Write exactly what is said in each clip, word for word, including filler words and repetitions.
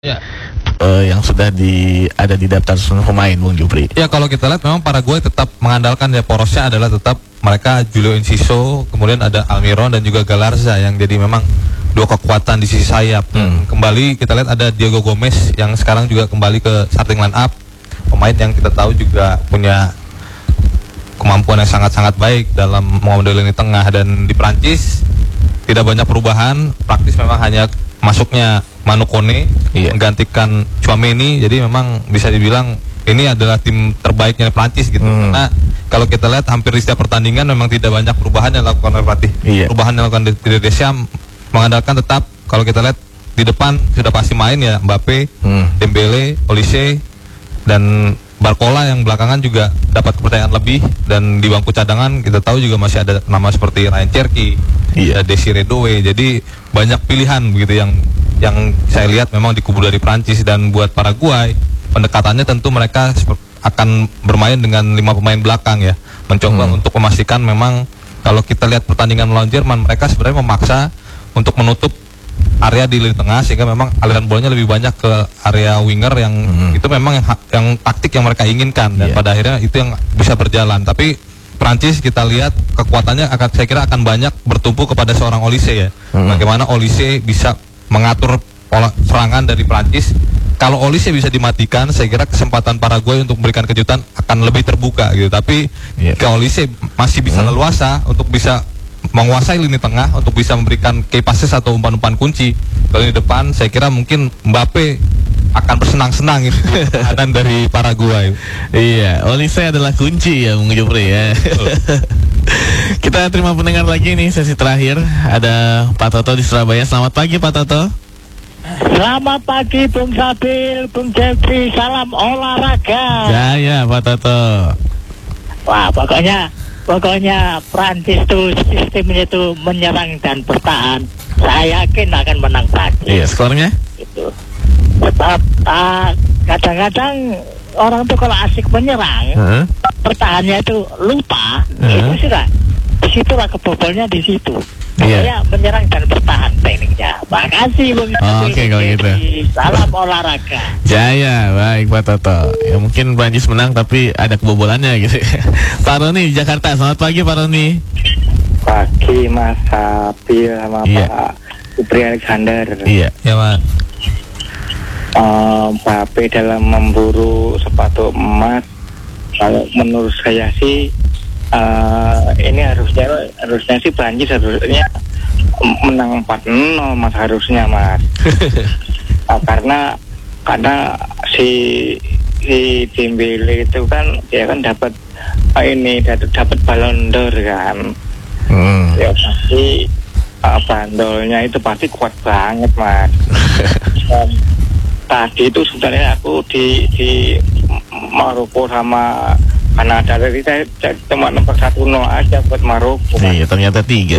Ya. Uh, yang sudah di ada di daftar pemain, Bung Jupri. Ya, kalau kita lihat memang Paraguay tetap mengandalkan, ya, porosnya adalah tetap mereka Julio Enciso, kemudian ada Almiron dan juga Galarza yang jadi memang dua kekuatan di sisi sayap. Hmm. Kembali kita lihat ada Diego Gomez yang sekarang juga kembali ke starting line up, pemain yang kita tahu juga punya kemampuan yang sangat-sangat baik dalam mengambil lini tengah. Dan di Prancis tidak banyak perubahan, praktis memang hanya masuknya Manu Kone, iya, menggantikan Tchouaméni. Jadi memang bisa dibilang ini adalah tim terbaiknya Prancis gitu. Hmm. Karena kalau kita lihat hampir di setiap pertandingan memang tidak banyak perubahan yang dilakukan oleh pelatih. Iya. Perubahan yang dilakukan di Deschamps mengandalkan tetap, kalau kita lihat di depan sudah pasti main ya Mbappe, hmm. Dembele, Olise dan Barcola yang belakangan juga dapat kepercayaan lebih. Dan di bangku cadangan kita tahu juga masih ada nama seperti Ryan Cherki, iya, Desiree Doué. Jadi banyak pilihan begitu yang yang saya lihat memang di kubu dari Prancis. Dan buat Paraguay pendekatannya tentu mereka akan bermain dengan lima pemain belakang ya, mencoba hmm. untuk memastikan memang kalau kita lihat pertandingan melawan Jerman, mereka sebenarnya memaksa untuk menutup area di lini tengah sehingga memang aliran bolanya lebih banyak ke area winger yang hmm. itu memang yang, yang taktik yang mereka inginkan. Dan yeah. pada akhirnya itu yang bisa berjalan. Tapi Prancis kita lihat kekuatannya akan, saya kira akan banyak bertumpu kepada seorang Olise ya. Hmm. Bagaimana Olise bisa mengatur pola serangan dari Prancis. Kalau Olise bisa dimatikan, saya kira kesempatan Paraguay untuk memberikan kejutan akan lebih terbuka gitu. Tapi yeah. kalau Olise masih bisa hmm. leluasa untuk bisa menguasai lini tengah, untuk bisa memberikan key passes atau umpan-umpan kunci kalau di depan, saya kira mungkin Mbappe akan bersenang-senang itu pertahanan dari Paraguay. Iya, Olise adalah kunci ya, Bung Jupri ya. Kita terima pendengar lagi nih, sesi terakhir. Ada Pak Toto di Surabaya. Selamat pagi Pak Toto. Selamat pagi Bung Sabil, Bung Jeffrey, salam olahraga. Jaya Pak Toto. Wah, pokoknya Pokoknya Prancis tuh sistemnya itu menyerang dan bertahan. Saya yakin akan menang Prancis. Iya, skornya? Itu. Sebab uh, kadang-kadang orang tuh kalau asik menyerang, uh-huh. pertahannya itu lupa. Uh-huh. Itu sudah. Di situlah kebobolnya di situ. Saya yeah. menyerang dan bertahan tekniknya. Makasih Bung. Oh, oke okay, kalau gitu. Salam olahraga. Jaya, baik Pak Toto. Ya mungkin Prancis menang tapi ada kebobolannya gitu. Pak Roni di Jakarta. Selamat pagi Pak Roni. Pagi Mas Sabil sama yeah. Pak Putri Alexander. Iya. Ya Pak. Um, Mbappe dalam memburu sepatu emas, kalau menurut saya sih Uh, ini harusnya harusnya sih Prancis harusnya menang empat nol Mas, harusnya Mas. uh, karena karena si si Dembele itu kan dia kan dapat uh, ini dapat Ballon d'Or kan. Hmm. Ya pasti uh, bandolnya itu pasti kuat banget Mas. um, tadi itu sebenarnya aku di di Maroko sama Kanada, dari saya cuma nomor satu nol aja buat Maroko. Iya, ternyata tiga.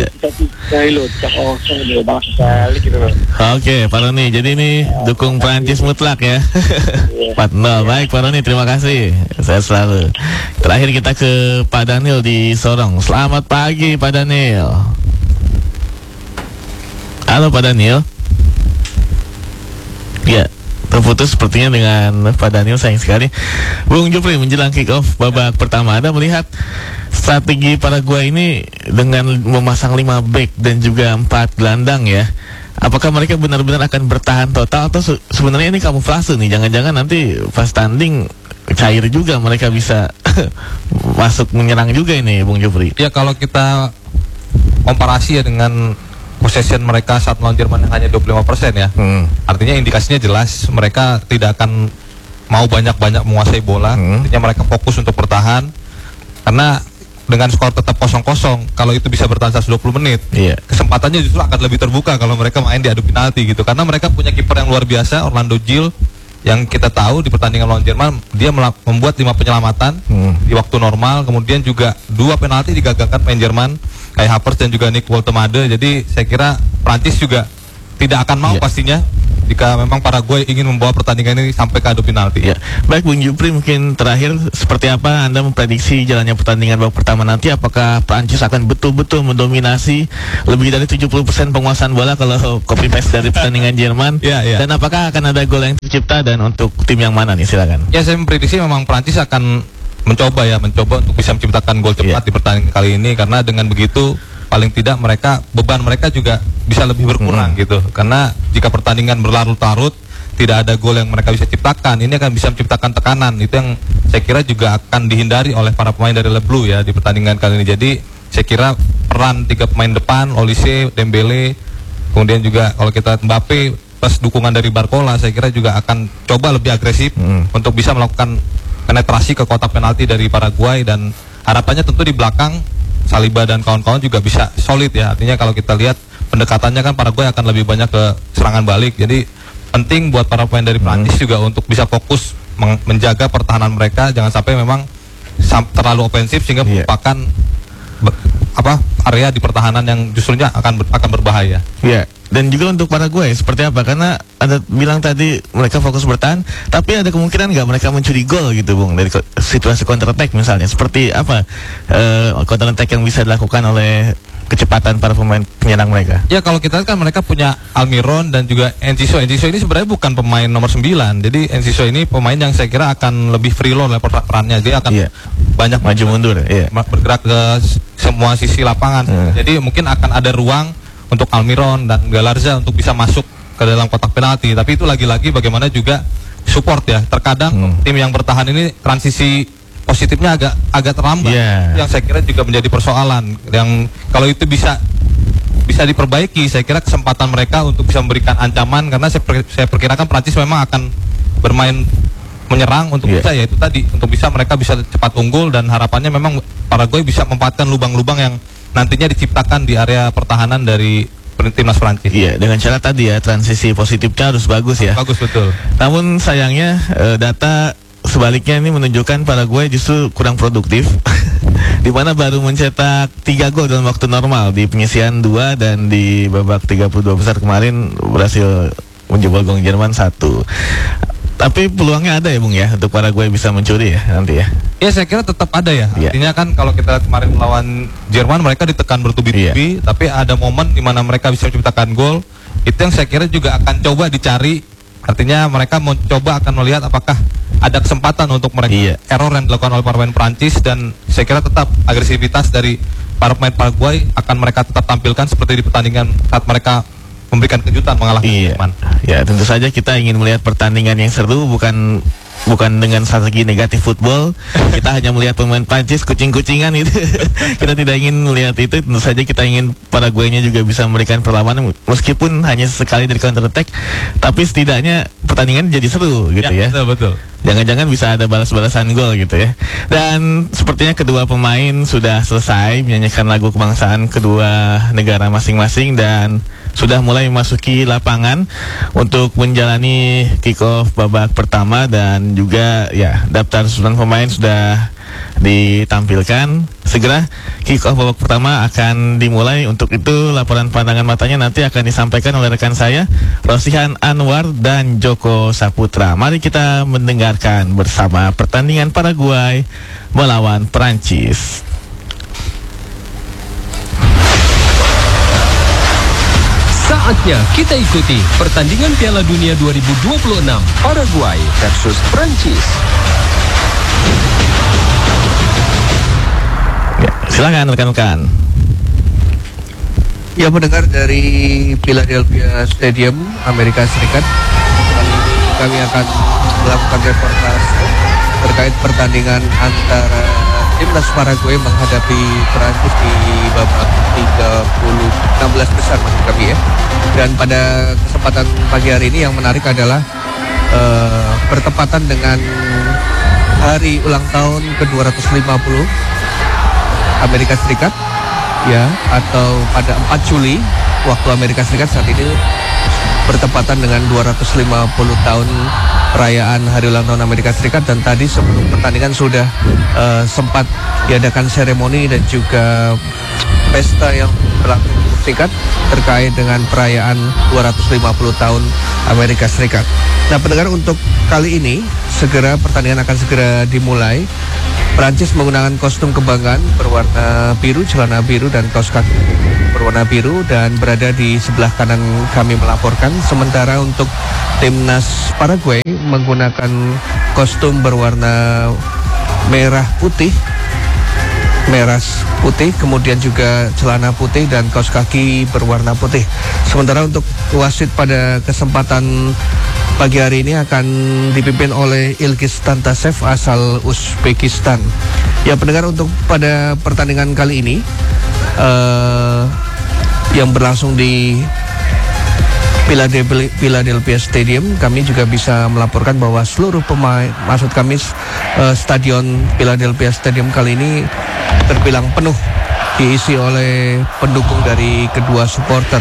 Oke, Pak Roni, jadi ini dukung Prancis mutlak ya. empat nol, baik Pak Roni, terima kasih. Saya selalu. Terakhir kita ke Pak Daniel di Sorong. Selamat pagi Pak Daniel. Halo Pak Daniel. Ya, terputus sepertinya dengan Pak Daniel, sayang sekali. Bung Jupri, menjelang kick off babak pertama, Anda melihat strategi Paraguay ini dengan memasang lima back dan juga empat gelandang ya, apakah mereka benar-benar akan bertahan total atau se sebenarnya ini kamuflase nih, jangan-jangan nanti pas tanding cair juga mereka bisa masuk menyerang juga ini Bung Jupri? Ya, kalau kita komparasi ya dengan possession mereka saat melawan Jerman yang hanya dua puluh lima persen ya. Hmm. Artinya indikasinya jelas mereka tidak akan mau banyak-banyak menguasai bola. Hmm. Artinya mereka fokus untuk bertahan. Karena dengan skor tetap kosong kosong, kalau itu bisa bertahan seratus dua puluh menit, yeah. kesempatannya justru akan lebih terbuka kalau mereka main di adu penalti gitu. Karena mereka punya kiper yang luar biasa, Orlando Gil, yang kita tahu di pertandingan melawan Jerman dia membuat lima penyelamatan hmm. di waktu normal. Kemudian juga dua penalti digagalkan pemain Jerman, kayak Havertz dan juga Nick Woltemade. Jadi saya kira Prancis juga tidak akan mau yeah. pastinya jika memang Paraguay ingin membawa pertandingan ini sampai ke adu penalti. Ya, baik Bung Jupri, mungkin terakhir seperti apa Anda memprediksi jalannya pertandingan babak pertama nanti? Apakah Prancis akan betul-betul mendominasi lebih dari tujuh puluh persen penguasaan bola kalau copy paste dari pertandingan Jerman? Ya, ya. Dan apakah akan ada gol yang tercipta dan untuk tim yang mana nih, silakan. Ya, saya memprediksi memang Prancis akan mencoba ya, mencoba untuk bisa menciptakan gol cepat ya. di pertandingan kali ini, karena dengan begitu paling tidak mereka beban mereka juga bisa lebih berkurang hmm. gitu. Karena jika pertandingan berlarut-larut tidak ada gol yang mereka bisa ciptakan, ini akan bisa menciptakan tekanan. Itu yang saya kira juga akan dihindari oleh para pemain dari Le Bleu ya di pertandingan kali ini. Jadi saya kira peran tiga pemain depan, Olise, Dembele, kemudian juga kalau kita lihat Mbappe plus dukungan dari Barcola, saya kira juga akan coba lebih agresif hmm. untuk bisa melakukan penetrasi ke kotak penalti dari Paraguay, dan harapannya tentu di belakang Saliba dan kawan-kawan juga bisa solid ya. Artinya kalau kita lihat pendekatannya kan Paraguay akan lebih banyak ke serangan balik. Jadi penting buat para pemain dari Prancis hmm. juga untuk bisa fokus menjaga pertahanan mereka, jangan sampai memang terlalu ofensif sehingga yeah. merupakan apa area di pertahanan yang justrunya akan ber, akan berbahaya. Iya. Yeah. Dan juga untuk Paraguay seperti apa? Karena Anda bilang tadi mereka fokus bertahan, tapi ada kemungkinan nggak mereka mencuri gol gitu, Bung, dari situasi counter attack misalnya. Seperti apa uh, counter attack yang bisa dilakukan oleh kecepatan para pemain penyerang mereka? Ya, kalau kita lihat kan mereka punya Almiron dan juga Enciso. Enciso ini sebenarnya bukan pemain nomor sembilan. Jadi Enciso ini pemain yang saya kira akan lebih free roll perannya. Dia akan yeah. banyak maju mundur, yeah. bergerak ke semua sisi lapangan. Yeah. Jadi mungkin akan ada ruang untuk Almiron dan Galarza untuk bisa masuk ke dalam kotak penalti. Tapi itu lagi-lagi bagaimana juga support ya. Terkadang hmm. tim yang bertahan ini transisi positifnya agak agak terlambat. Yeah. Yang saya kira juga menjadi persoalan. Yang kalau itu bisa bisa diperbaiki, saya kira kesempatan mereka untuk bisa memberikan ancaman, karena saya, per, saya perkirakan Prancis memang akan bermain menyerang untuk yeah. bisa ya itu tadi untuk bisa mereka bisa cepat unggul, dan harapannya memang Paraguay bisa memanfaatkan lubang-lubang yang nantinya diciptakan di area pertahanan dari timnas Prancis. Iya, dengan cara tadi ya transisi positifnya harus bagus ya. Bagus betul. Namun sayangnya e, data sebaliknya ini menunjukkan Paraguay justru kurang produktif. Di mana baru mencetak tiga gol dalam waktu normal di penyisian dua, dan di babak tiga puluh dua besar kemarin berhasil menjebol gawang Jerman satu. Tapi peluangnya ada ya, Bung ya, untuk Paraguay bisa mencuri ya nanti ya. Ya, saya kira tetap ada ya. Yeah. Artinya kan kalau kita lihat kemarin melawan Jerman mereka ditekan bertubi-tubi, yeah. tapi ada momen di mana mereka bisa menciptakan gol. Itu yang saya kira juga akan coba dicari. Artinya mereka mau coba akan melihat apakah ada kesempatan untuk mereka yeah. error yang dilakukan oleh para pemain Prancis, dan saya kira tetap agresivitas dari para pemain Paraguay akan mereka tetap tampilkan seperti di pertandingan saat mereka memberikan kejutan mengalahkan iya. Jerman. Ya, tentu saja kita ingin melihat pertandingan yang seru, bukan bukan dengan strategi negatif football. Kita hanya melihat pemain Prancis kucing-kucingan itu. Kita tidak ingin melihat itu. Tentu saja kita ingin Paraguay-nya juga bisa memberikan perlawanan meskipun hanya sekali dari counter attack, tapi setidaknya pertandingan jadi seru gitu ya. Ya, betul, betul. Jangan-jangan bisa ada balas-balasan gol gitu ya. Dan sepertinya kedua pemain sudah selesai menyanyikan lagu kebangsaan kedua negara masing-masing dan sudah mulai memasuki lapangan untuk menjalani kick-off babak pertama, dan juga ya daftar susunan pemain sudah ditampilkan. Segera kick-off babak pertama akan dimulai. Untuk itu laporan pandangan matanya nanti akan disampaikan oleh rekan saya Rosihan Anwar dan Joko Saputra. Mari kita mendengarkan bersama pertandingan Paraguay melawan Prancis. Saatnya kita ikuti pertandingan Piala Dunia dua ribu dua puluh enam Paraguay versus Prancis. Ya, silakan rekan-rekan. Ya, mendengar dari Philadelphia Stadium, Amerika Serikat. Kali ini kami akan melakukan reportase terkait pertandingan antara timnas Paraguay menghadapi Prancis di babak tiga puluh enam belas besar maksud kami ya. Dan pada kesempatan pagi hari ini yang menarik adalah uh, bertepatan dengan hari ulang tahun ke dua ratus lima puluh Amerika Serikat ya, atau pada empat Juli waktu Amerika Serikat saat ini bertepatan dengan dua ratus lima puluh tahun perayaan hari ulang tahun Amerika Serikat. Dan tadi sebelum pertandingan sudah uh, sempat diadakan seremoni dan juga pesta yang berlangsung singkat terkait dengan perayaan dua ratus lima puluh tahun Amerika Serikat. Nah, pendengar, untuk kali ini segera pertandingan akan segera dimulai. Prancis menggunakan kostum kebanggaan berwarna biru, celana biru dan kaos kaki berwarna biru, dan berada di sebelah kanan kami melaporkan. Sementara untuk timnas Paraguay menggunakan kostum berwarna merah putih, merah putih, kemudian juga celana putih dan kaos kaki berwarna putih. Sementara untuk wasit pada kesempatan pagi hari ini akan dipimpin oleh Ilgiz Tantasev asal Uzbekistan. Ya, pendengar, untuk pada pertandingan kali ini uh, yang berlangsung di Philadelphia, Philadelphia Stadium, kami juga bisa melaporkan bahwa seluruh pemain, maksud kami uh, stadion Philadelphia Stadium kali ini terbilang penuh, diisi oleh pendukung dari kedua supporter.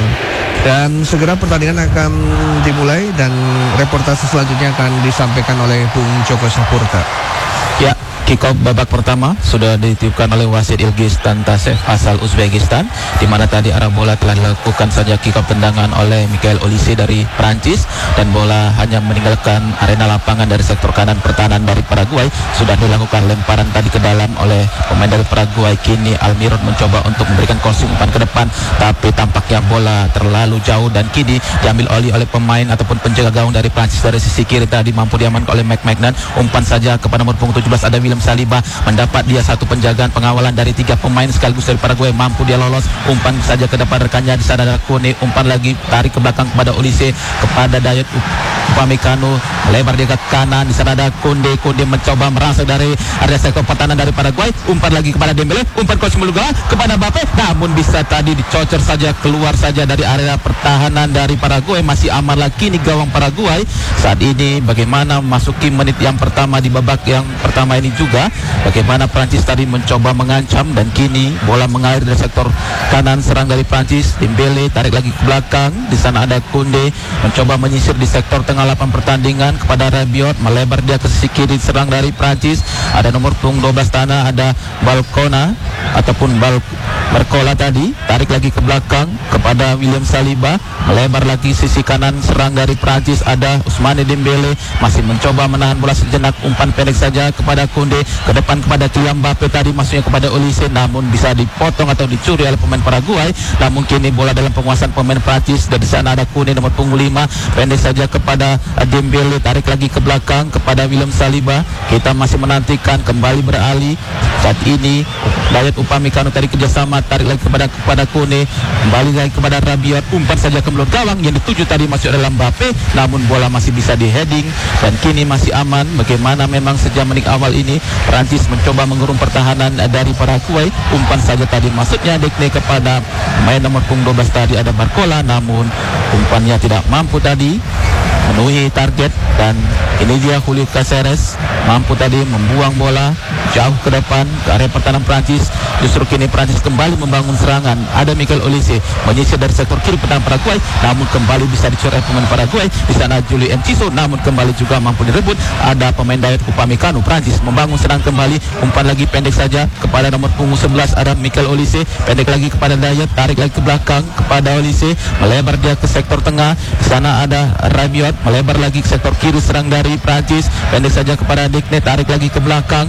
Dan segera pertandingan akan dimulai dan reportase selanjutnya akan disampaikan oleh Bung Joko Sapurta. Ya, kick off babak pertama sudah ditiupkan oleh wasit Ilgiz Tantasev asal Uzbekistan, di mana tadi arah bola telah dilakukan saja kick off tendangan oleh Michael Olise dari Prancis, dan bola hanya meninggalkan arena lapangan dari sektor kanan pertahanan dari Paraguay. Sudah dilakukan lemparan tadi ke dalam oleh pemain dari Paraguay. Kini Almiron mencoba untuk memberikan crossing umpan ke depan, tapi tampaknya bola terlalu jauh dan kini diambil oleh oleh pemain ataupun penjaga gawang dari Prancis dari sisi kiri. Tadi mampu diamankan oleh Mike Magnan. Umpan saja kepada nomor punggung tujuh belas ada William Saliba, mendapat dia satu penjagaan pengawalan dari tiga pemain sekaligus dari Paraguay. Mampu dia lolos, umpan saja ke depan rekannya. Di sana ada Kone, umpan lagi tarik ke belakang kepada Olise, kepada Dayot Upamecano, lebar dia ke kanan. Di sana ada Konde, Konde mencoba merangsek dari area sektor pertahanan dari Paraguay. Umpan lagi kepada Dembele, umpan coach Muluga kepada Mbappe, namun bisa tadi dicocor saja, keluar saja dari area pertahanan dari Paraguay. Masih aman lagi nih gawang Paraguay saat ini. Bagaimana memasuki menit yang pertama di babak yang pertama ini juga, bagaimana Prancis tadi mencoba mengancam, dan kini bola mengalir dari sektor kanan serang dari Prancis. Dembele tarik lagi ke belakang. Di sana ada Koundé mencoba menyisir di sektor tengah lapangan pertandingan kepada Rabiot, melebar dia ke sisi kiri serang dari Prancis. Ada nomor punggung dua belas tanah, ada Balcona ataupun Bal Barcola tadi tarik lagi ke belakang kepada William Saliba, melebar lagi sisi kanan serang dari Prancis. Ada Ousmane Dembele masih mencoba menahan bola sejenak, umpan pendek saja kepada Koundé, ke depan kepada Kylian Mbappe, tadi masuknya kepada Olise, namun bisa dipotong atau dicuri oleh pemain Paraguay. Namun kini bola dalam penguasaan pemain Prancis. Dari sana ada Koundé nomor punggung lima, pendek saja kepada Dembele, tarik lagi ke belakang kepada William Saliba. Kita masih menantikan, kembali beralih saat ini Dayot Upamecano tadi kerjasama, tarik lagi kepada kepada Koundé, kembali lagi kepada Rabiot, umpan saja ke mulut gawang yang dituju tadi masuk dalam Mbappe, namun bola masih bisa di heading dan kini masih aman. Bagaimana memang sejak menit awal ini Prancis mencoba mengurung pertahanan dari Paraguay. Umpan saja tadi maksudnya Dekne kepada main nomor punggung dua belas tadi ada Barcola, namun umpannya tidak mampu tadi memenuhi target, dan ini dia Julio Caceres mampu tadi membuang bola jauh ke depan ke area pertahanan Prancis. Justru kini Prancis kembali membangun serangan. Ada Michael Olise menyisir dari sektor kiri pertahanan Paraguay, namun kembali bisa dicuri pemain Paraguay. Di sana Julio Enciso, namun kembali juga mampu direbut. Ada pemain Dayot Upamecano. Prancis membangun serang kembali, umpan lagi pendek saja kepada nomor punggung sebelas ada Michael Olise, pendek lagi kepada Dayot, tarik lagi ke belakang kepada Olise, melebar dia ke sektor tengah. Di sana ada Rabiot, melebar lagi ke sektor kiri serang dari Prancis, pendek saja kepada Dekne, tarik lagi ke belakang.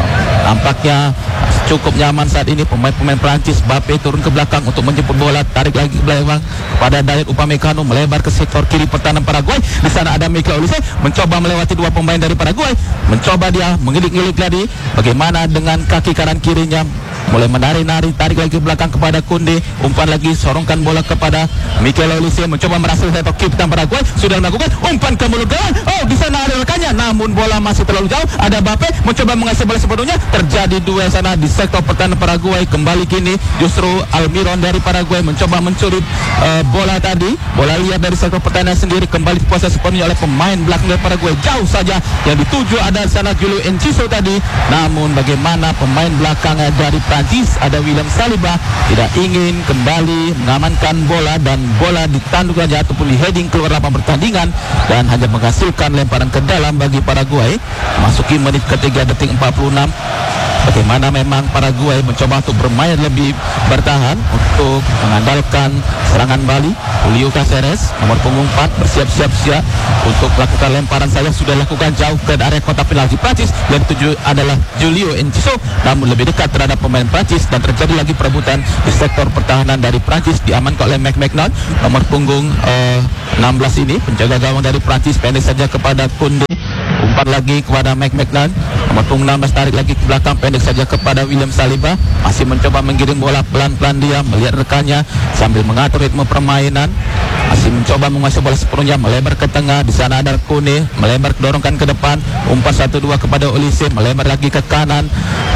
Nampaknya cukup nyaman saat ini pemain-pemain Prancis. Mbappe turun ke belakang untuk menjemput bola, tarik lagi ke belakang pada Dayot Upamecano, melebar ke sektor kiri pertahanan Paraguay. Di sana ada Michael Olise mencoba melewati dua pemain dari Paraguay, mencoba dia mengilik-ngilik tadi. Bagaimana dengan kaki kanan kirinya, mulai menari-nari, tarik lagi ke belakang kepada Koundé, umpan lagi, sorongkan bola kepada Michael Olise, mencoba merasa sektor kiri pertahanan Paraguay, sudah melakukan umpan ke mulut gawang. Oh, di sana ada rekannya, namun bola masih terlalu jauh. Ada Mbappe mencoba mengasih bola sepenuhnya, terjadi dua sana di sektor pertahanan Paraguay. Kembali kini justru Almiron dari Paraguay mencoba mencuri uh, bola tadi, bola liar dari sektor pertahanan sendiri, kembali dikuasai sepenuhnya oleh pemain belakang dari Paraguay. Jauh saja yang dituju ada sana Julio Enciso tadi, namun bagaimana pemain belakang dari Prancis ada William Saliba tidak ingin kembali mengamankan bola, dan bola ditanduk saja ataupun di heading keluar lapangan pertandingan, dan hanya menghasilkan lemparan ke dalam bagi Paraguay. Masuki menit ketiga detik empat puluh enam. bagaimana memang Paraguay mencoba untuk bermain lebih bertahan untuk mengandalkan serangan Bali. Julio Caceres nomor punggung empat bersiap-siap siap untuk melakukan lemparan saja, sudah lakukan jauh ke area kotak penalti Prancis. Yang tujuh adalah Julio Enciso, namun lebih dekat terhadap pemain Prancis dan terjadi lagi perebutan di sektor pertahanan dari Prancis, diamankan oleh McMahon nomor punggung uh, enam belas ini. Penjaga gawang dari Prancis pendek saja kepada Koundé, umpan lagi kepada McMahon nomor punggung enam belas, tarik lagi ke belakang pendek saja kepada William Saliba, masih mencoba menggiring bola pelan-pelan, dia melihat rekannya sambil mengatur ritme permainan, masih mencoba menguasai bola sepenuhnya, melebar ke tengah. Di sana ada Koné, melebar dorongkan ke depan, umpan satu dua kepada Olise, melebar lagi ke kanan,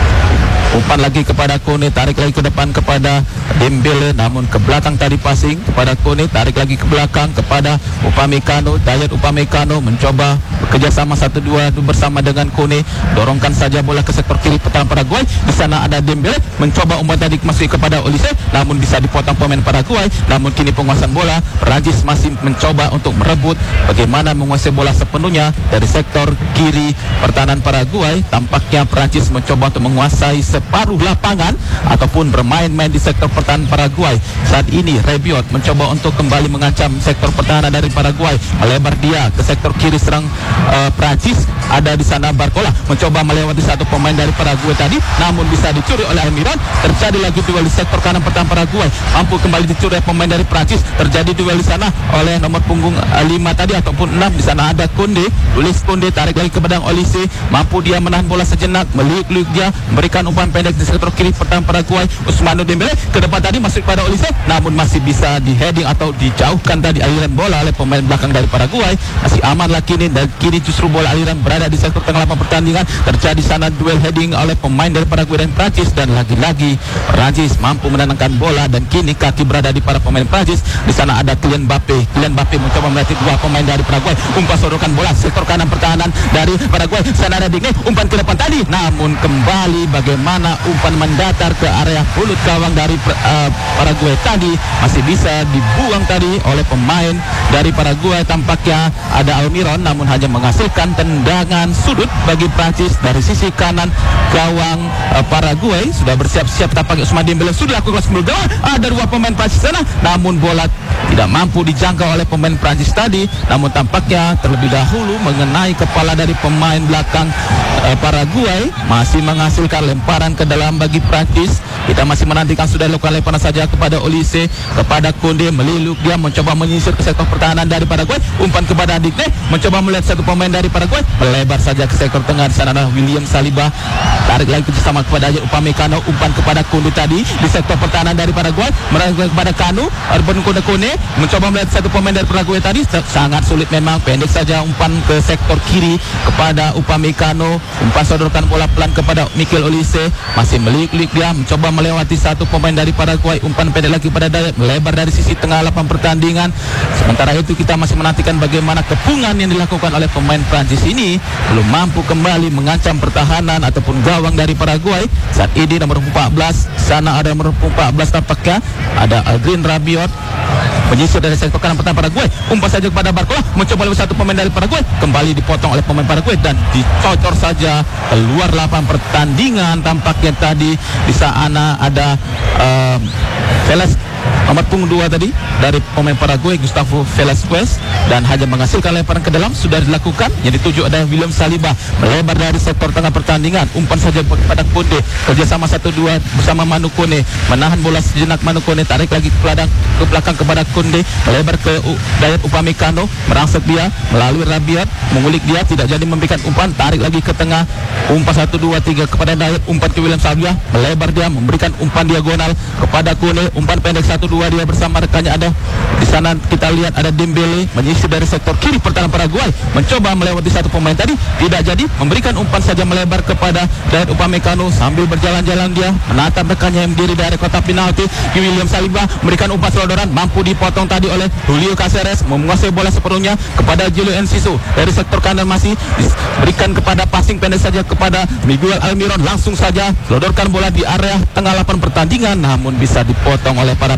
umpan lagi kepada Koné, tarik lagi ke depan kepada Dembele, namun ke belakang tadi passing kepada Koné, tarik lagi ke belakang kepada Upamecano. Dayot Upamecano mencoba bekerja sama satu dua bersama dengan Koné, dorongkan saja bola ke sektor kiri pertahanan Paraguay. Di sana ada Dembele, mencoba umpan tadi masuk kepada Olise, namun bisa dipotong pemain Paraguay. Namun kini penguasaan bola Perancis masih mencoba untuk merebut, bagaimana menguasai bola sepenuhnya dari sektor kiri pertahanan Paraguay. Tampaknya Perancis mencoba untuk menguasai separuh lapangan ataupun bermain-main di sektor pertahanan Paraguay. Saat ini Rabiot mencoba untuk kembali mengancam sektor pertahanan dari Paraguay, melebar dia ke sektor kiri serang uh, Prancis. Ada di sana Barcola mencoba melewati satu pemain dari Paraguay tadi, namun bisa dicuri oleh Almiron. Terjadi lagi duel di sektor kanan pertahanan Paraguay, mampu kembali dicuri oleh pemain dari Prancis. Terjadi duel di sana oleh nomor punggung lima tadi ataupun enam. Di sana ada Koundé, Luis Koundé, tarik lagi ke pedang Olise, mampu dia menahan bola sejenak, meliuk-liuk dia, memberikan umpan pendek di sektor kiri pertahanan Paraguay. Ousmane Dembele ke depan tadi masuk pada Olise, namun masih bisa di heading atau dijauhkan tadi aliran bola oleh pemain belakang dari Paraguay. Masih amanlah kini, dan kini justru bola aliran berada di sektor tengah lapangan pertandingan. Terjadi sana duel heading oleh pemain dari Paraguay dan Prancis, dan lagi-lagi Prancis mampu menenangkan bola, dan kini kaki berada di para pemain Prancis. Di sana ada Kylian Mbappe. Kylian Mbappe mencoba melatih dua pemain dari Paraguay, umpan sodorkan bola sektor kanan pertahanan dari Paraguay. Sana ada Digne, umpan ke depan tadi, namun kembali bagaimana umpan mendatar ke area mulut gawang dari uh, Paraguay tadi, masih bisa dibuang tadi oleh pemain dari Paraguay. Tampaknya ada Almiron, namun hanya menghasilkan tendangan sudut bagi Prancis dari sisi kanan gawang uh, Paraguay. Sudah bersiap-siap, tampaknya Ousmane Dembele sudah lakukan sepuluh gawang. Ada dua pemain Prancis sana, namun bola tidak mampu dijangkau oleh pemain Prancis tadi. Namun tampaknya terlebih dahulu mengenai kepala dari pemain belakang uh, Paraguay, masih menghasilkan lemparan ke dalam bagi Prancis. Kita masih menantikan, sudah lakukan lemparan saja kepada Olise, kepada Koundé, meliluk dia mencoba menyisir ke sektor pertahanan dari Paraguay. Umpan kepada Digne, mencoba melihat satu pemain dari Paraguay, melebar saja ke sektor tengah. Di sana ada William Saliba, tarik lagi bersama kepada Upamecano, umpan kepada Koundé tadi di sektor pertahanan dari Paraguay, meraih kepada Kanu, Arben Koné, mencoba melihat satu pemain dari Paraguay tadi, sangat sulit memang, pendek saja umpan ke sektor kiri kepada Upamecano, umpan sodorkan bola pelan kepada Mikel Olise, masih melik-lik dia mencoba melewati satu pemain dari Paraguay, umpan pendek lagi pada Dayot, melebar dari sisi tengah lapangan pertandingan. Sementara itu kita masih menantikan bagaimana kepungan yang dilakukan oleh pemain Prancis ini, belum mampu kembali mengancam pertahanan ataupun gawang dari Paraguay. Saat ini nomor empat belas, sana ada nomor empat belas, tampaknya ada Adrien Rabiot menyisir dari sektor kanan pertahanan Paraguay, umpan saja kepada Barcola, mencoba lewat satu pemain dari Paraguay, kembali dipotong oleh pemain Paraguay dan dicocor saja keluar lapangan pertandingan. Tampaknya tadi di sana ada uh, Velas nomor punggung dua tadi dari pemain Paraguay, Gustavo Velasquez, dan hanya menghasilkan lemparan ke dalam sudah dilakukan. Yang dituju ada William Saliba, melebar dari sektor tengah pertandingan, umpan saja kepada Koundé, kerjasama satu dua bersama Manu Koné, menahan bola sejenak Manu Koné, tarik lagi ke belakang, ke belakang kepada Koundé, melebar ke U, Dayot Upamecano, merangsek dia melalui Rabiot, mengulik dia, tidak jadi memberikan umpan, tarik lagi ke tengah, umpan satu dua tiga kepada Dayot, umpan ke William Saliba, melebar dia memberikan umpan diagonal kepada Koné, umpan pendek satu dua dia bersama rekannya. Ada di sana kita lihat ada Dembele menyisir dari sektor kiri pertahanan Paraguay, mencoba melewati satu pemain tadi, tidak jadi, memberikan umpan saja melebar kepada Dayot Upamecano, sambil berjalan-jalan dia menatap rekannya yang berdiri dari kotak penalti. William Saliba memberikan umpan selodoran, mampu dipotong tadi oleh Julio Caceres, menguasai bola sepenuhnya kepada Julio Enciso dari sektor kanan, masih diberikan kepada passing pendek saja kepada Miguel Almiron, langsung saja selodorkan bola di area tengah lapangan pertandingan, namun bisa dipotong oleh para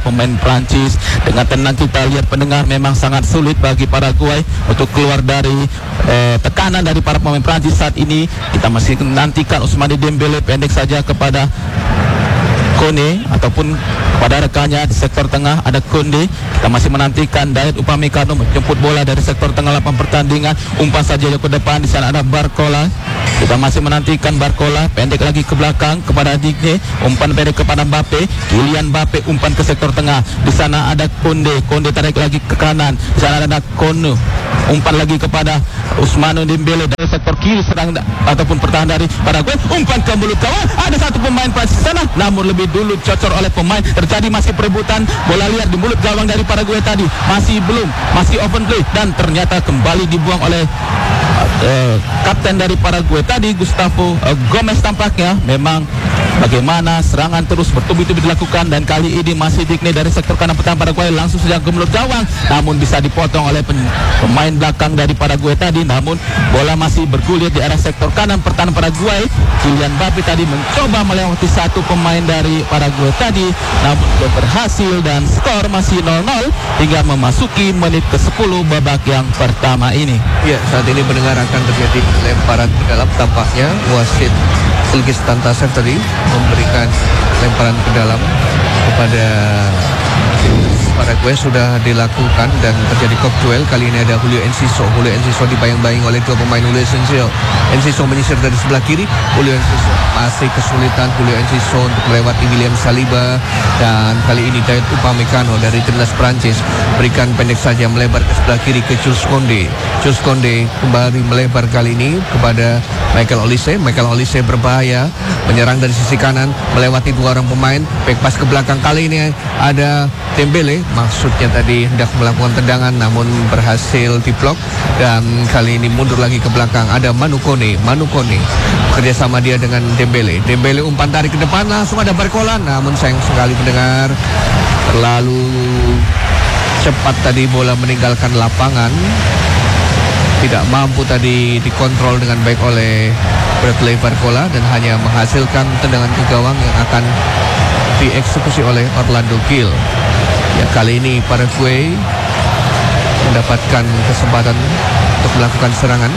pemain Prancis. Dengan tenang kita lihat pendengar, memang sangat sulit bagi Paraguay untuk keluar dari eh, tekanan dari para pemain Prancis saat ini. Kita masih nantikan Ousmane Dembele pendek saja kepada Kone ataupun pada rekannya di sektor tengah ada Konde. Kita masih menantikan Dayot Upamecano menjemput bola dari sektor tengah lapangan pertandingan, umpan saja ke depan. Di sana ada Barcola. Kita masih menantikan Barcola pendek lagi ke belakang kepada Digne, umpan pendek kepada Mbappe. Kylian Mbappe umpan ke sektor tengah. Di sana ada Konde. Konde tarik lagi ke kanan. Di sana ada Kone, umpan lagi kepada Ousmane Dembele dari sektor kiri serang ataupun pertahan dari Paraguay. Umpan ke mulut gawang. Ada satu pemain Prancis sana, namun lebih dulu cocor oleh pemain. Terjadi masih perebutan bola liar di mulut gawang dari Paraguay tadi. Masih belum, masih open play dan ternyata kembali dibuang oleh uh, kapten dari Paraguay tadi, Gustavo uh, Gomez. Tampaknya memang bagaimana serangan terus bertubi-tubi dilakukan, dan kali ini masih Digne dari sektor kanan pertahanan Paraguay langsung saja ke mulut gawang, namun bisa dipotong oleh pemain belakang dari Paraguay tadi. Namun bola masih bergulir di arah sektor kanan pertahanan Paraguay. Kylian Mbappe tadi mencoba melewati satu pemain dari Paraguay tadi, namun belum berhasil, dan skor masih nol nol hingga memasuki menit ke sepuluh babak yang pertama ini. Ya, saat ini pendengar akan terjadi lemparan ke dalam. Tampaknya wasit Ilgiz Tantasev tadi memberikan lemparan ke dalam kepada Paraguay sudah dilakukan dan terjadi kop duel. Kali ini ada Julio Enciso. Julio Enciso dibayang-bayang oleh dua pemain. Julio Enciso Enciso menyisir dari sebelah kiri. Julio Enciso masih kesulitan. Julio Enciso untuk melewati William Saliba, dan kali ini Dayot Upamecano dari timnas Prancis berikan pendek saja melebar ke sebelah kiri ke Jules Koundé. Jules Koundé kembali melebar kali ini kepada Michael Olise. Michael Olise berbahaya menyerang dari sisi kanan melewati dua orang pemain. Back pass ke belakang, kali ini ada Dembele, maksudnya tadi hendak melakukan tendangan namun berhasil diblok, dan kali ini mundur lagi ke belakang ada Manu Kone. Manu Kone kerjasama dia dengan Dembele. Dembele umpan tarik ke depan, langsung ada Barcola, namun sayang sekali pendengar terlalu cepat tadi bola meninggalkan lapangan. Tidak mampu tadi dikontrol dengan baik oleh Bradley Barcola dan hanya menghasilkan tendangan ke gawang yang akan dieksekusi oleh Orlando Gil. Ya, kali ini Paraguay mendapatkan kesempatan untuk melakukan serangan.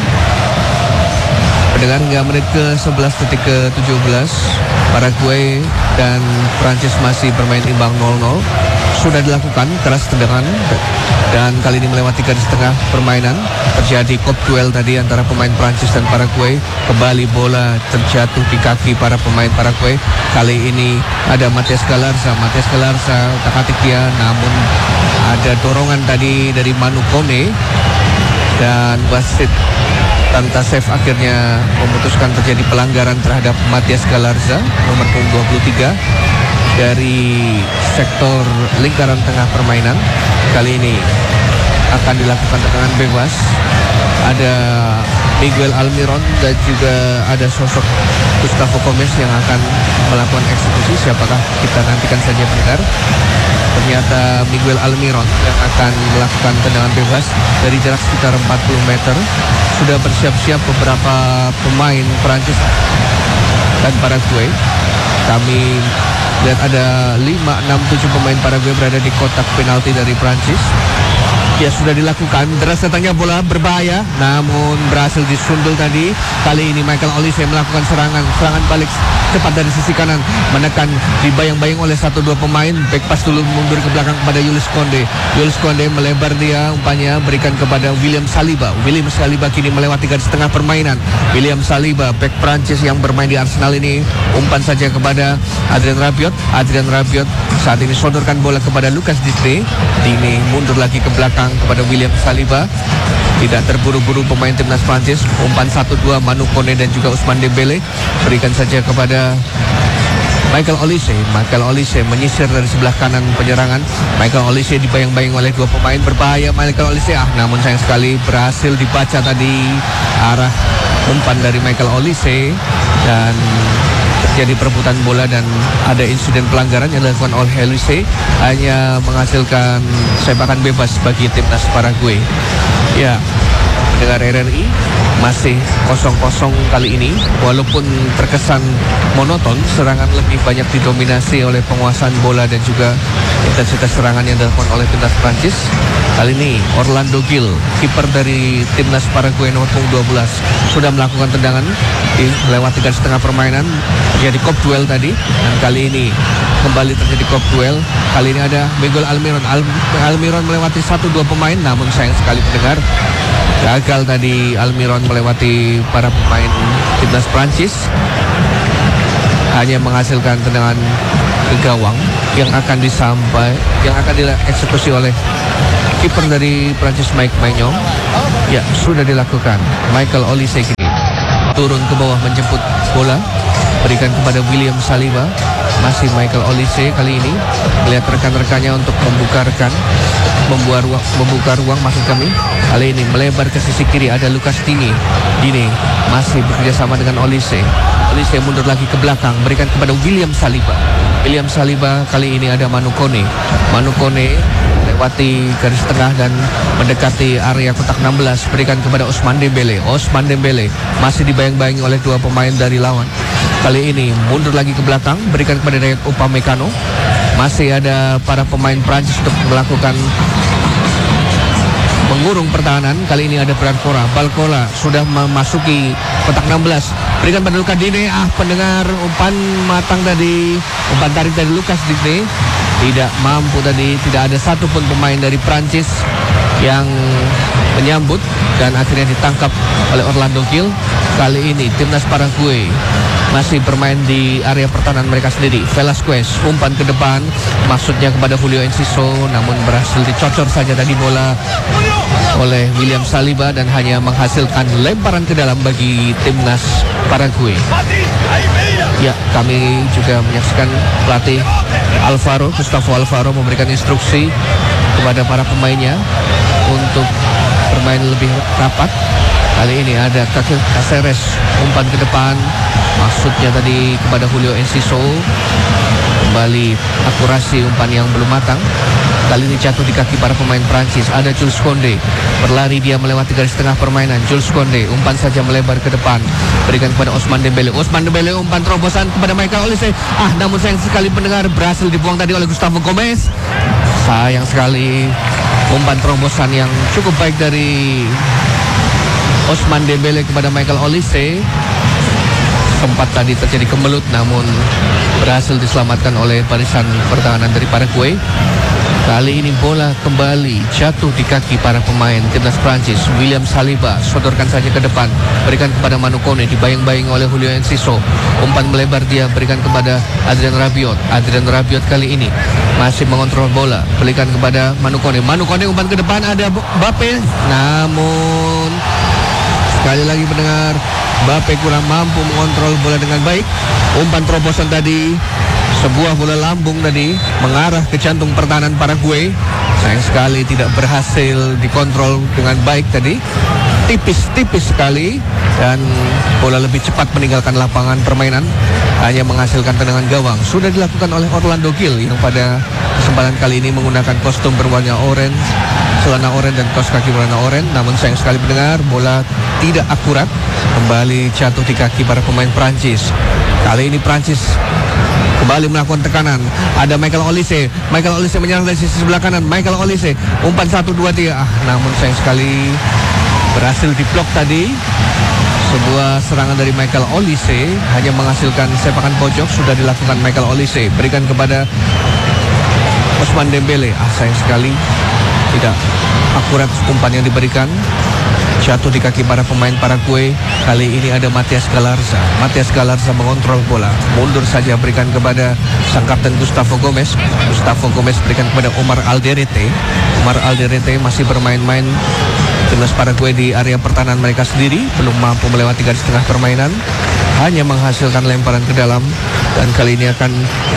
Pendengar, hingga menit ke sebelas detik ke tujuh belas Paraguay dan Prancis masih bermain imbang nol nol. Sudah dilakukan keras tendangan dan kali ini melewati garis tengah permainan. Terjadi kop duel tadi antara pemain Prancis dan Paraguay. Kembali bola terjatuh di kaki para pemain Paraguay. Kali ini ada Matias Galarza. Matias Galarza tak-atik dia, namun ada dorongan tadi dari Manu Kone, dan wasit Tantasev akhirnya memutuskan terjadi pelanggaran terhadap Matias Galarza, nomor punggung dua puluh tiga, dari sektor lingkaran tengah permainan. Kali ini akan dilakukan tendangan bebas. Ada Miguel Almiron dan juga ada sosok Gustavo Gomez yang akan melakukan eksekusi. Siapakah, kita nantikan saja pendengar. Ternyata Miguel Almiron yang akan melakukan tendangan bebas dari jarak sekitar empat puluh meter. Sudah bersiap-siap beberapa pemain Prancis dan Paraguay. Kami lihat ada lima, enam, tujuh pemain Paraguay berada di kotak penalti dari Prancis. Ya, sudah dilakukan. Deras datangnya bola berbahaya, namun berhasil disundul tadi. Kali ini Michael Olise melakukan serangan serangan balik cepat dari sisi kanan, menekan, dibayang-bayang oleh satu dua pemain. Back pass dulu mundur ke belakang kepada Jules Koundé. Jules Koundé melebar dia umpannya, berikan kepada William Saliba. William Saliba kini melewati garis tengah permainan. William Saliba, back Prancis yang bermain di Arsenal ini, umpan saja kepada Adrien Rabiot. Adrien Rabiot saat ini sodorkan bola kepada Lucas Digne. Digne mundur lagi ke belakang kepada William Saliba. Tidak terburu-buru pemain timnas Prancis. Umpan satu dua Manu Kone dan juga Ousmane Dembele. Berikan saja kepada Michael Olise. Michael Olise menyisir dari sebelah kanan penyerangan. Michael Olise dibayang-bayang oleh dua pemain berbahaya. Michael Olise, ah namun sayang sekali berhasil dibaca tadi arah umpan dari Michael Olise, dan terjadi perebutan bola dan ada insiden pelanggaran yang dilakukan oleh Olise, hanya menghasilkan sepakan bebas bagi timnas Paraguay. Ya, pendengar R R I, masih kosong kosong kali ini. Walaupun terkesan monoton, serangan lebih banyak didominasi oleh penguasaan bola dan juga intensitas serangan yang dilakukan oleh timnas Prancis. Kali ini Orlando Gil, kiper dari timnas Paraguay nomor punggung dua belas, sudah melakukan tendangan di melewati garis tengah permainan. Terjadi kop duel tadi, dan kali ini kembali terjadi kop duel. Kali ini ada Miguel Almiron. Al Almiron melewati satu dua pemain, namun sayang sekali pendengar, gagal tadi Almiron melewati para pemain timnas Prancis. Hanya menghasilkan tendangan ke gawang yang akan disampai, yang akan dieksekusi oleh kiper dari Prancis Mike Maignan. Ya, sudah dilakukan. Michael Olise kini turun ke bawah menjemput bola, berikan kepada William Saliba. Masih Michael Olise kali ini melihat rekan-rekannya untuk membukarkan, membuat ruang, membuka ruang maksud kami. Kali ini melebar ke sisi kiri, ada Lucas Digne. Digne masih bekerja sama dengan Olise. Olise mundur lagi ke belakang, berikan kepada William Saliba. William Saliba kali ini ada Manu Kone. Manu Kone lewati garis tengah dan mendekati area kotak enam belas, berikan kepada Ousmane Dembele. Ousmane Dembele masih dibayang-bayangi oleh dua pemain dari lawan. Kali ini mundur lagi ke belakang, berikan kepada Dayot Upamecano. Masih ada para pemain Prancis untuk melakukan mengurung pertahanan. Kali ini ada Barcola. Barcola sudah memasuki kotak enam belas, berikan pada Lucas Digne. Ah, pendengar, umpan matang tadi, umpan tarik dari Lucas Digne tidak mampu tadi. Tidak ada satupun pemain dari Prancis yang menyambut, dan akhirnya ditangkap oleh Orlando Gil. Kali ini timnas Paraguay masih bermain di area pertahanan mereka sendiri. Velasquez umpan ke depan, maksudnya kepada Julio Enciso, namun berhasil dicocor saja tadi bola oleh William Saliba dan hanya menghasilkan lemparan ke dalam bagi timnas Paraguay. Ya, kami juga menyaksikan pelatih Alvaro, Gustavo Alvaro memberikan instruksi kepada para pemainnya untuk bermain lebih rapat. Kali ini ada Caceres, umpan ke depan, maksudnya tadi kepada Julio Enciso. Kembali akurasi umpan yang belum matang. Kali ini jatuh di kaki para pemain Prancis. Ada Jules Koundé, berlari dia melewati garis tengah permainan. Jules Koundé umpan saja melebar ke depan, berikan kepada Ousmane Dembele. Ousmane Dembele umpan terobosan kepada Michael Olise. Ah, namun sayang sekali pendengar, berhasil dibuang tadi oleh Gustavo Gomez. Sayang sekali umpan terobosan yang cukup baik dari Ousmane Dembele kepada Michael Olise. Sempat tadi terjadi kemelut, namun berhasil diselamatkan oleh barisan pertahanan dari Paraguay. Kali ini bola kembali jatuh di kaki para pemain timnas Prancis. William Saliba sodorkan saja ke depan, berikan kepada Manu Kone, dibayang-bayangi oleh Julio Enciso. Umpan melebar dia berikan kepada Adrien Rabiot. Adrien Rabiot kali ini masih mengontrol bola, berikan kepada Manu Kone. Manu Kone umpan ke depan, ada Mbappe, namun sekali lagi pendengar, Mbappe kurang mampu mengontrol bola dengan baik. Umpan terobosan tadi, sebuah bola lambung tadi mengarah ke jantung pertahanan Paraguay. Sayang sekali tidak berhasil dikontrol dengan baik tadi. Tipis-tipis sekali, dan bola lebih cepat meninggalkan lapangan permainan, hanya menghasilkan tendangan gawang. Sudah dilakukan oleh Orlando Gil yang pada kesempatan kali ini menggunakan kostum berwarna oranye, celana oranye dan kaos kaki berwarna oranye. Namun sayang sekali pendengar, bola tidak akurat, kembali jatuh di kaki para pemain Prancis. Kali ini Prancis kembali melakukan tekanan. Ada Michael Olise. Michael Olise menyerang dari sisi sebelah kanan. Michael Olise umpan satu dua tiga. Ah, namun sayang sekali berhasil diblok tadi. Sebuah serangan dari Michael Olise hanya menghasilkan sepakan pojok. Sudah dilakukan Michael Olise, berikan kepada Ousmane Dembele. Ah, sayang sekali tidak akurat umpan yang diberikan, jatuh di kaki para pemain Paraguay. Kali ini ada Matias Galarza. Matias Galarza mengontrol bola, mundur saja berikan kepada sang kapten Gustavo Gomez. Gustavo Gomez berikan kepada Omar Alderete. Omar Alderete masih bermain-main timnas Paraguay di area pertahanan mereka sendiri, belum mampu melewati garis tengah permainan, hanya menghasilkan lemparan ke dalam, dan kali ini akan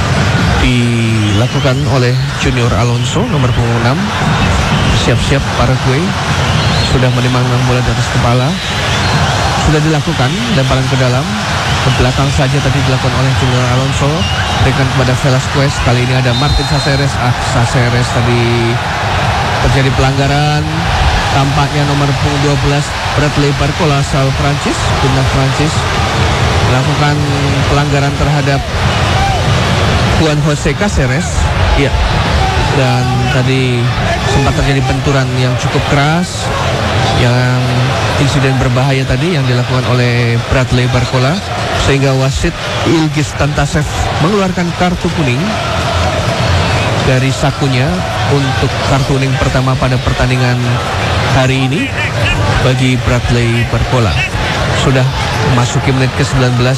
dilakukan oleh Junior Alonso nomor punggung enam. Siap-siap Paraguay sudah menimang-nimang bola di atas kepala. Sudah dilakukan lemparan ke dalam, ke belakang saja tadi dilakukan oleh Junior Alonso, berikan kepada Velasquez. Kali ini ada Martin Caceres. Ah, Caceres tadi terjadi pelanggaran, tampaknya nomor punggung dua belas Bradley Barcola asal Prancis, timnas Prancis melakukan pelanggaran terhadap Juan Jose Cáceres. Ya. Dan tadi sempat terjadi benturan yang cukup keras, yang insiden berbahaya tadi yang dilakukan oleh Bradley Barcola, sehingga wasit Ilgiz Tantasev mengeluarkan kartu kuning dari sakunya untuk kartu kuning pertama pada pertandingan hari ini bagi Bradley Barcola. Sudah memasuki menit ke sembilan belas.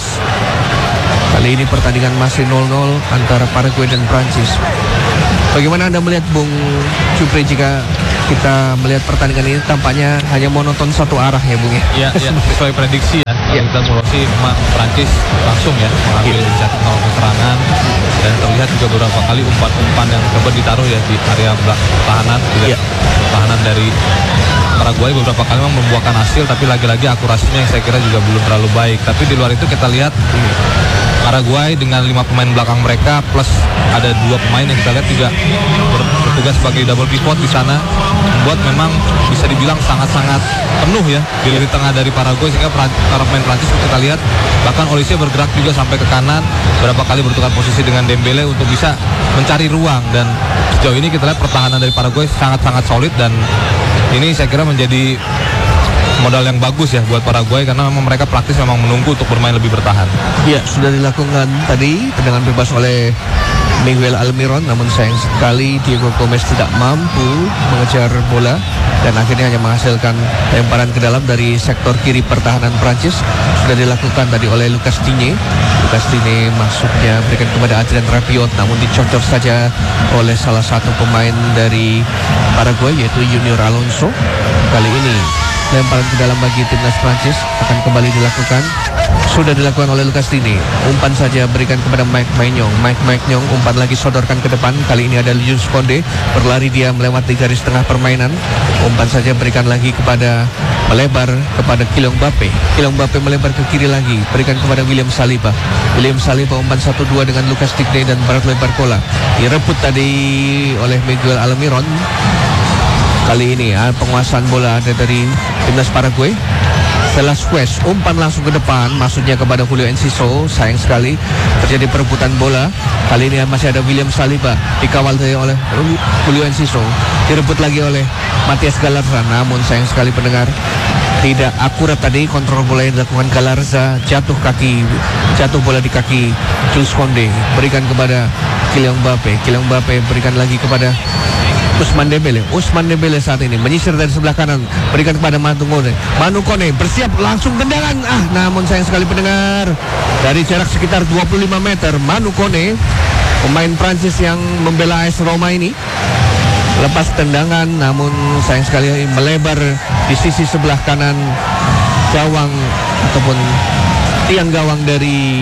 Kali ini pertandingan masih nol nol antara Paraguay dan Prancis. Bagaimana Anda melihat Bung Jupri jika kita melihat pertandingan ini tampaknya hanya monoton satu arah ya Bung ya? Ya, ya sesuai prediksi ya. Kalau Ya. kita mulai memang Prancis langsung ya mengambil inisiatif nol keserangan, dan terlihat juga beberapa kali umpan-umpan yang coba ditaruh ya di area belakang pertahanan, juga Ya. pertahanan dari Paraguay beberapa kali memang membuahkan hasil, tapi lagi-lagi akurasinya yang saya kira juga belum terlalu baik. Tapi di luar itu kita lihat Paraguay dengan lima pemain belakang mereka plus ada dua pemain yang kita lihat juga ber- bertugas sebagai double pivot di sana, membuat memang bisa dibilang sangat-sangat penuh ya di lini tengah dari Paraguay, sehingga pra- para pemain Prancis kita lihat bahkan Olise bergerak juga sampai ke kanan, berapa kali bertukar posisi dengan Dembele untuk bisa mencari ruang, dan sejauh ini kita lihat pertahanan dari Paraguay sangat-sangat solid, dan ini saya kira menjadi modal yang bagus ya buat Paraguay, karena memang mereka praktis memang menunggu untuk bermain lebih bertahan. Ya, sudah dilakukan tadi tendangan bebas oleh Miguel Almiron, namun sayang sekali Diego Gomez tidak mampu mengejar bola dan akhirnya hanya menghasilkan lemparan ke dalam dari sektor kiri pertahanan Prancis. Sudah dilakukan tadi oleh Lucas Digne. Lucas Digne masuknya berikan kepada Adrien Rabiot, namun dicocok saja oleh salah satu pemain dari Paraguay yaitu Junior Alonso. Kali ini lemparan ke dalam bagi timnas Prancis akan kembali dilakukan. Sudah dilakukan oleh Lucas Digne. Umpan saja berikan kepada Mike Maignan. Mike Maignan umpan lagi sodorkan ke depan. Kali ini ada Jules Koundé. Berlari dia melewati garis tengah permainan. Umpan saja berikan lagi kepada melebar kepada Kylian Mbappe. Kylian Mbappe melebar ke kiri lagi. Berikan kepada William Saliba. William Saliba umpan satu dua dengan Lucas Digne dan Bradley Barcola. Direbut tadi oleh Miguel Almiron. Kali ini ah, penguasaan bola ada dari timnas Paraguay. Velasquez umpan langsung ke depan, maksudnya kepada Julio Enciso. Sayang sekali terjadi perebutan bola. Kali ini masih ada William Saliba, dikawal oleh Julio Enciso, direbut lagi oleh Matias Galarza. Namun sayang sekali pendengar, tidak akurat tadi kontrol bola yang dilakukan Galarza. Jatuh kaki, jatuh bola di kaki Jules Koundé. Berikan kepada Kylian Mbappe. Kylian Mbappe berikan lagi kepada Ousmane Dembele. Ousmane Dembele saat ini menyisir dari sebelah kanan, berikan kepada Manu Kone. Manu Kone bersiap langsung tendangan. Ah, namun sayang sekali pendengar, dari jarak sekitar dua puluh lima meter Manu Kone, pemain Prancis yang membela A S Roma ini, lepas tendangan, namun sayang sekali melebar di sisi sebelah kanan gawang ataupun tiang gawang dari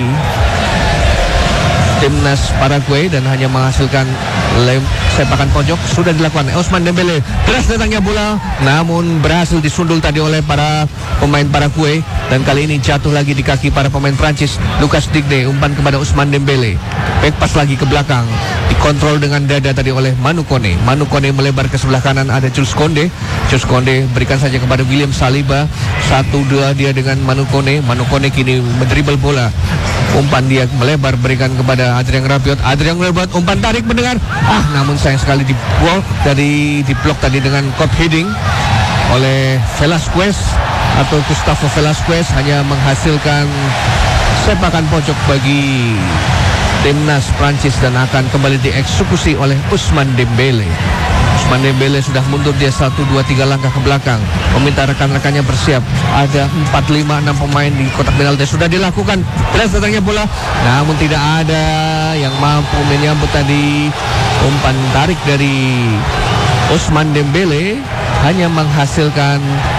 timnas Paraguay dan hanya menghasilkan lem, sepakan pojok. Sudah dilakukan Ousmane Dembele, keras datangnya bola, namun berhasil disundul tadi oleh para pemain Paraguay, dan kali ini jatuh lagi di kaki para pemain Prancis. Lucas Digne umpan kepada Ousmane Dembele, back pass lagi ke belakang, dikontrol dengan dada tadi oleh Manu Kone. Manu Kone melebar ke sebelah kanan, ada Jules Koundé. Jules Koundé berikan saja kepada William Saliba, satu dua dia dengan Manu Kone. Manu Kone kini mendribble bola, umpan dia melebar berikan kepada Adrien Rabiot. Adrien Rabiot umpan tarik mendengar, ah namun sayang sekali di blok dari di blok tadi dengan cop heading oleh Velasquez atau Gustavo Velasquez, hanya menghasilkan sepakan pojok bagi timnas Prancis dan akan kembali dieksekusi oleh Ousmane Dembele. Ousmane Dembele sudah mundur, dia satu dua tiga langkah ke belakang, meminta rekan-rekannya bersiap. Ada empat lima enam pemain di kotak penalti. Sudah dilakukan, beres datangnya bola, namun tidak ada yang mampu menyambut tadi umpan tarik dari Ousmane Dembele, hanya menghasilkan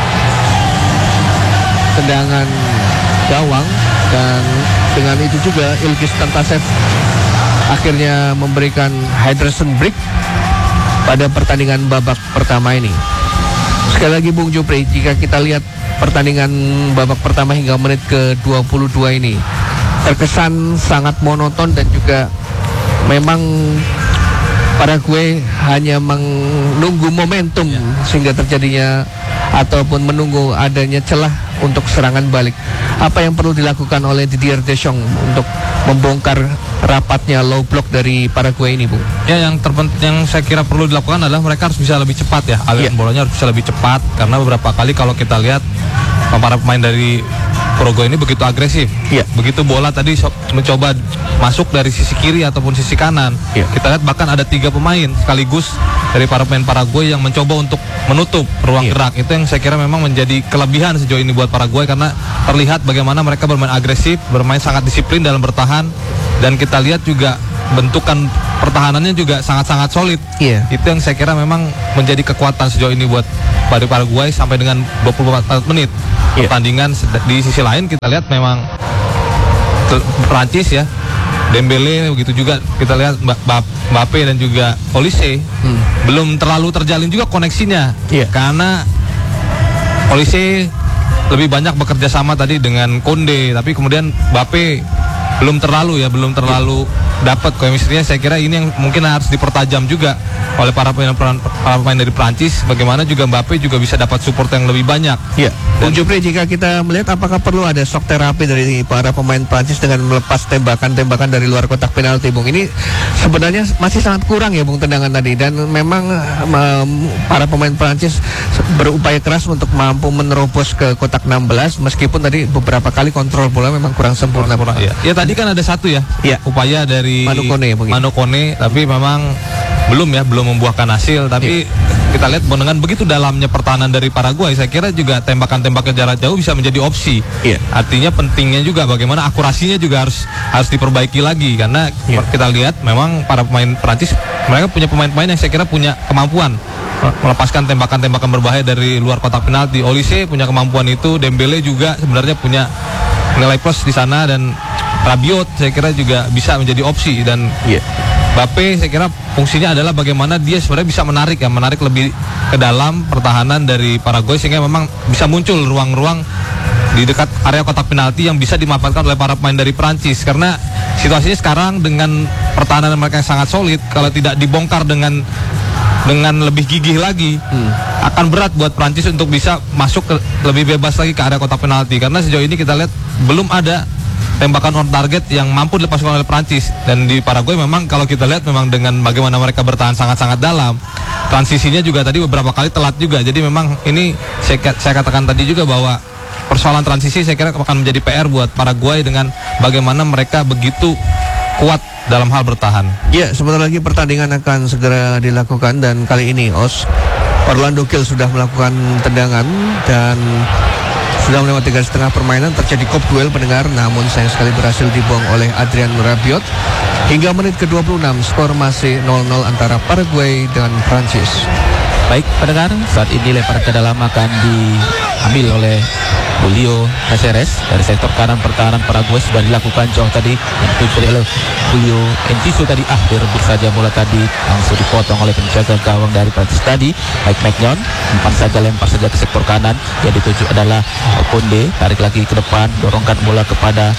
tendangan gawang. Dan dengan itu juga Ilgiz Tantasev akhirnya memberikan hydration break pada pertandingan babak pertama ini. Sekali lagi Bung Jupri, jika kita lihat pertandingan babak pertama hingga menit ke dua puluh dua ini, terkesan sangat monoton dan juga memang Paraguay hanya menunggu momentum Ya. sehingga terjadinya ataupun menunggu adanya celah untuk serangan balik. Apa yang perlu dilakukan oleh Didier Deschamps untuk membongkar rapatnya low block dari Paraguay ini, Bung? Ya, yang terpenting yang saya kira perlu dilakukan adalah mereka harus bisa lebih cepat ya. Aliran Iya. bolanya harus bisa lebih cepat karena beberapa kali kalau kita lihat para pemain dari Paraguay ini begitu agresif. Iya. Begitu bola tadi so- mencoba masuk dari sisi kiri ataupun sisi kanan. Iya. Kita lihat bahkan ada tiga pemain sekaligus dari para pemain Paraguay yang mencoba untuk menutup ruang Iya. gerak. Itu yang saya kira memang menjadi kelebihan sejauh ini buat Paraguay karena terlihat bagaimana mereka bermain agresif, bermain sangat disiplin dalam bertahan, dan kita lihat juga bentukan pertahanannya juga sangat-sangat solid. Iya. Itu yang saya kira memang menjadi kekuatan sejauh ini buat dari Paraguay sampai dengan dua puluh empat menit Iya. pertandingan. Di sisi lain kita lihat memang ke- Prancis ya, Dembele begitu juga kita lihat Mba- Mba- Mbappe dan juga Olise Hmm. belum terlalu terjalin juga koneksinya. Iya. Karena Olise lebih banyak bekerja sama tadi dengan Konde, tapi kemudian Mbappe belum terlalu ya, belum terlalu dapat chemistry-nya. Saya kira ini yang mungkin harus dipertajam juga oleh para pemain para pemain dari Prancis. Bagaimana juga Mbappe juga bisa dapat support yang lebih banyak. Ya, Bung Jupri, jika kita melihat apakah perlu ada shock terapi dari para pemain Prancis dengan melepas tembakan-tembakan dari luar kotak penalti, Bung? Ini sebenarnya masih sangat kurang ya, Bung, tendangan tadi, dan memang um, para pemain Prancis berupaya keras untuk mampu menerobos ke kotak enam belas meskipun tadi beberapa kali kontrol bola memang kurang sempurna. Kurang, ya. ya tadi kan ada satu ya, Iya. upaya dari Manu Kone, Bung. Manu Kone, tapi memang belum ya, belum membuahkan hasil. Tapi kita lihat dengan begitu dalamnya pertahanan dari Paraguay, saya kira juga tembakan-tembakan jarak jauh bisa menjadi opsi. Iya. Artinya pentingnya juga bagaimana akurasinya juga harus harus diperbaiki lagi karena Iya. kita lihat memang para pemain Prancis mereka punya pemain-pemain yang saya kira punya kemampuan melepaskan tembakan-tembakan berbahaya dari luar kotak penalti. Olise punya kemampuan itu, Dembele juga sebenarnya punya nilai plus di sana, dan Rabiot saya kira juga bisa menjadi opsi, dan Iya. Mbappe saya kira fungsinya adalah bagaimana dia sebenarnya bisa menarik ya, menarik lebih ke dalam pertahanan dari Paraguay sehingga memang bisa muncul ruang-ruang di dekat area kotak penalti yang bisa dimanfaatkan oleh para pemain dari Prancis. Karena situasinya sekarang dengan pertahanan mereka yang sangat solid, kalau tidak dibongkar dengan dengan lebih gigih lagi, hmm. akan berat buat Prancis untuk bisa masuk ke, lebih bebas lagi ke area kotak penalti. Karena sejauh ini kita lihat belum ada tembakan on target yang mampu dilepaskan oleh Prancis. Dan di Paraguay memang kalau kita lihat memang dengan bagaimana mereka bertahan sangat-sangat dalam, transisinya juga tadi beberapa kali telat juga. Jadi memang ini saya, saya katakan tadi juga bahwa persoalan transisi saya kira akan menjadi P R buat Paraguay dengan bagaimana mereka begitu kuat dalam hal bertahan. Ya, sebentar lagi pertandingan akan segera dilakukan, dan kali ini Os Orlando Gil sudah melakukan tendangan dan sudah melewati garis tengah permainan. Terjadi kop duel pendengar, namun sayang sekali berhasil dibuang oleh Adrian Rabiot. Hingga menit ke dua puluh enam skor masih nol nol antara Paraguay dan Prancis. Baik pendengar, saat ini lemparan ke dalam akan diambil oleh Julio Caceres dari sektor kanan. Pertahanan Paraguay sudah dilakukan jauh tadi yang dituju oleh Julio Enciso tadi. Ah, direbut saja bola tadi, langsung dipotong oleh penjaga gawang dari Prancis tadi, Mike Maignan. Umpan saja, lempar saja ke sektor kanan, yang dituju adalah Konde. Tarik lagi ke depan, dorongkan bola kepada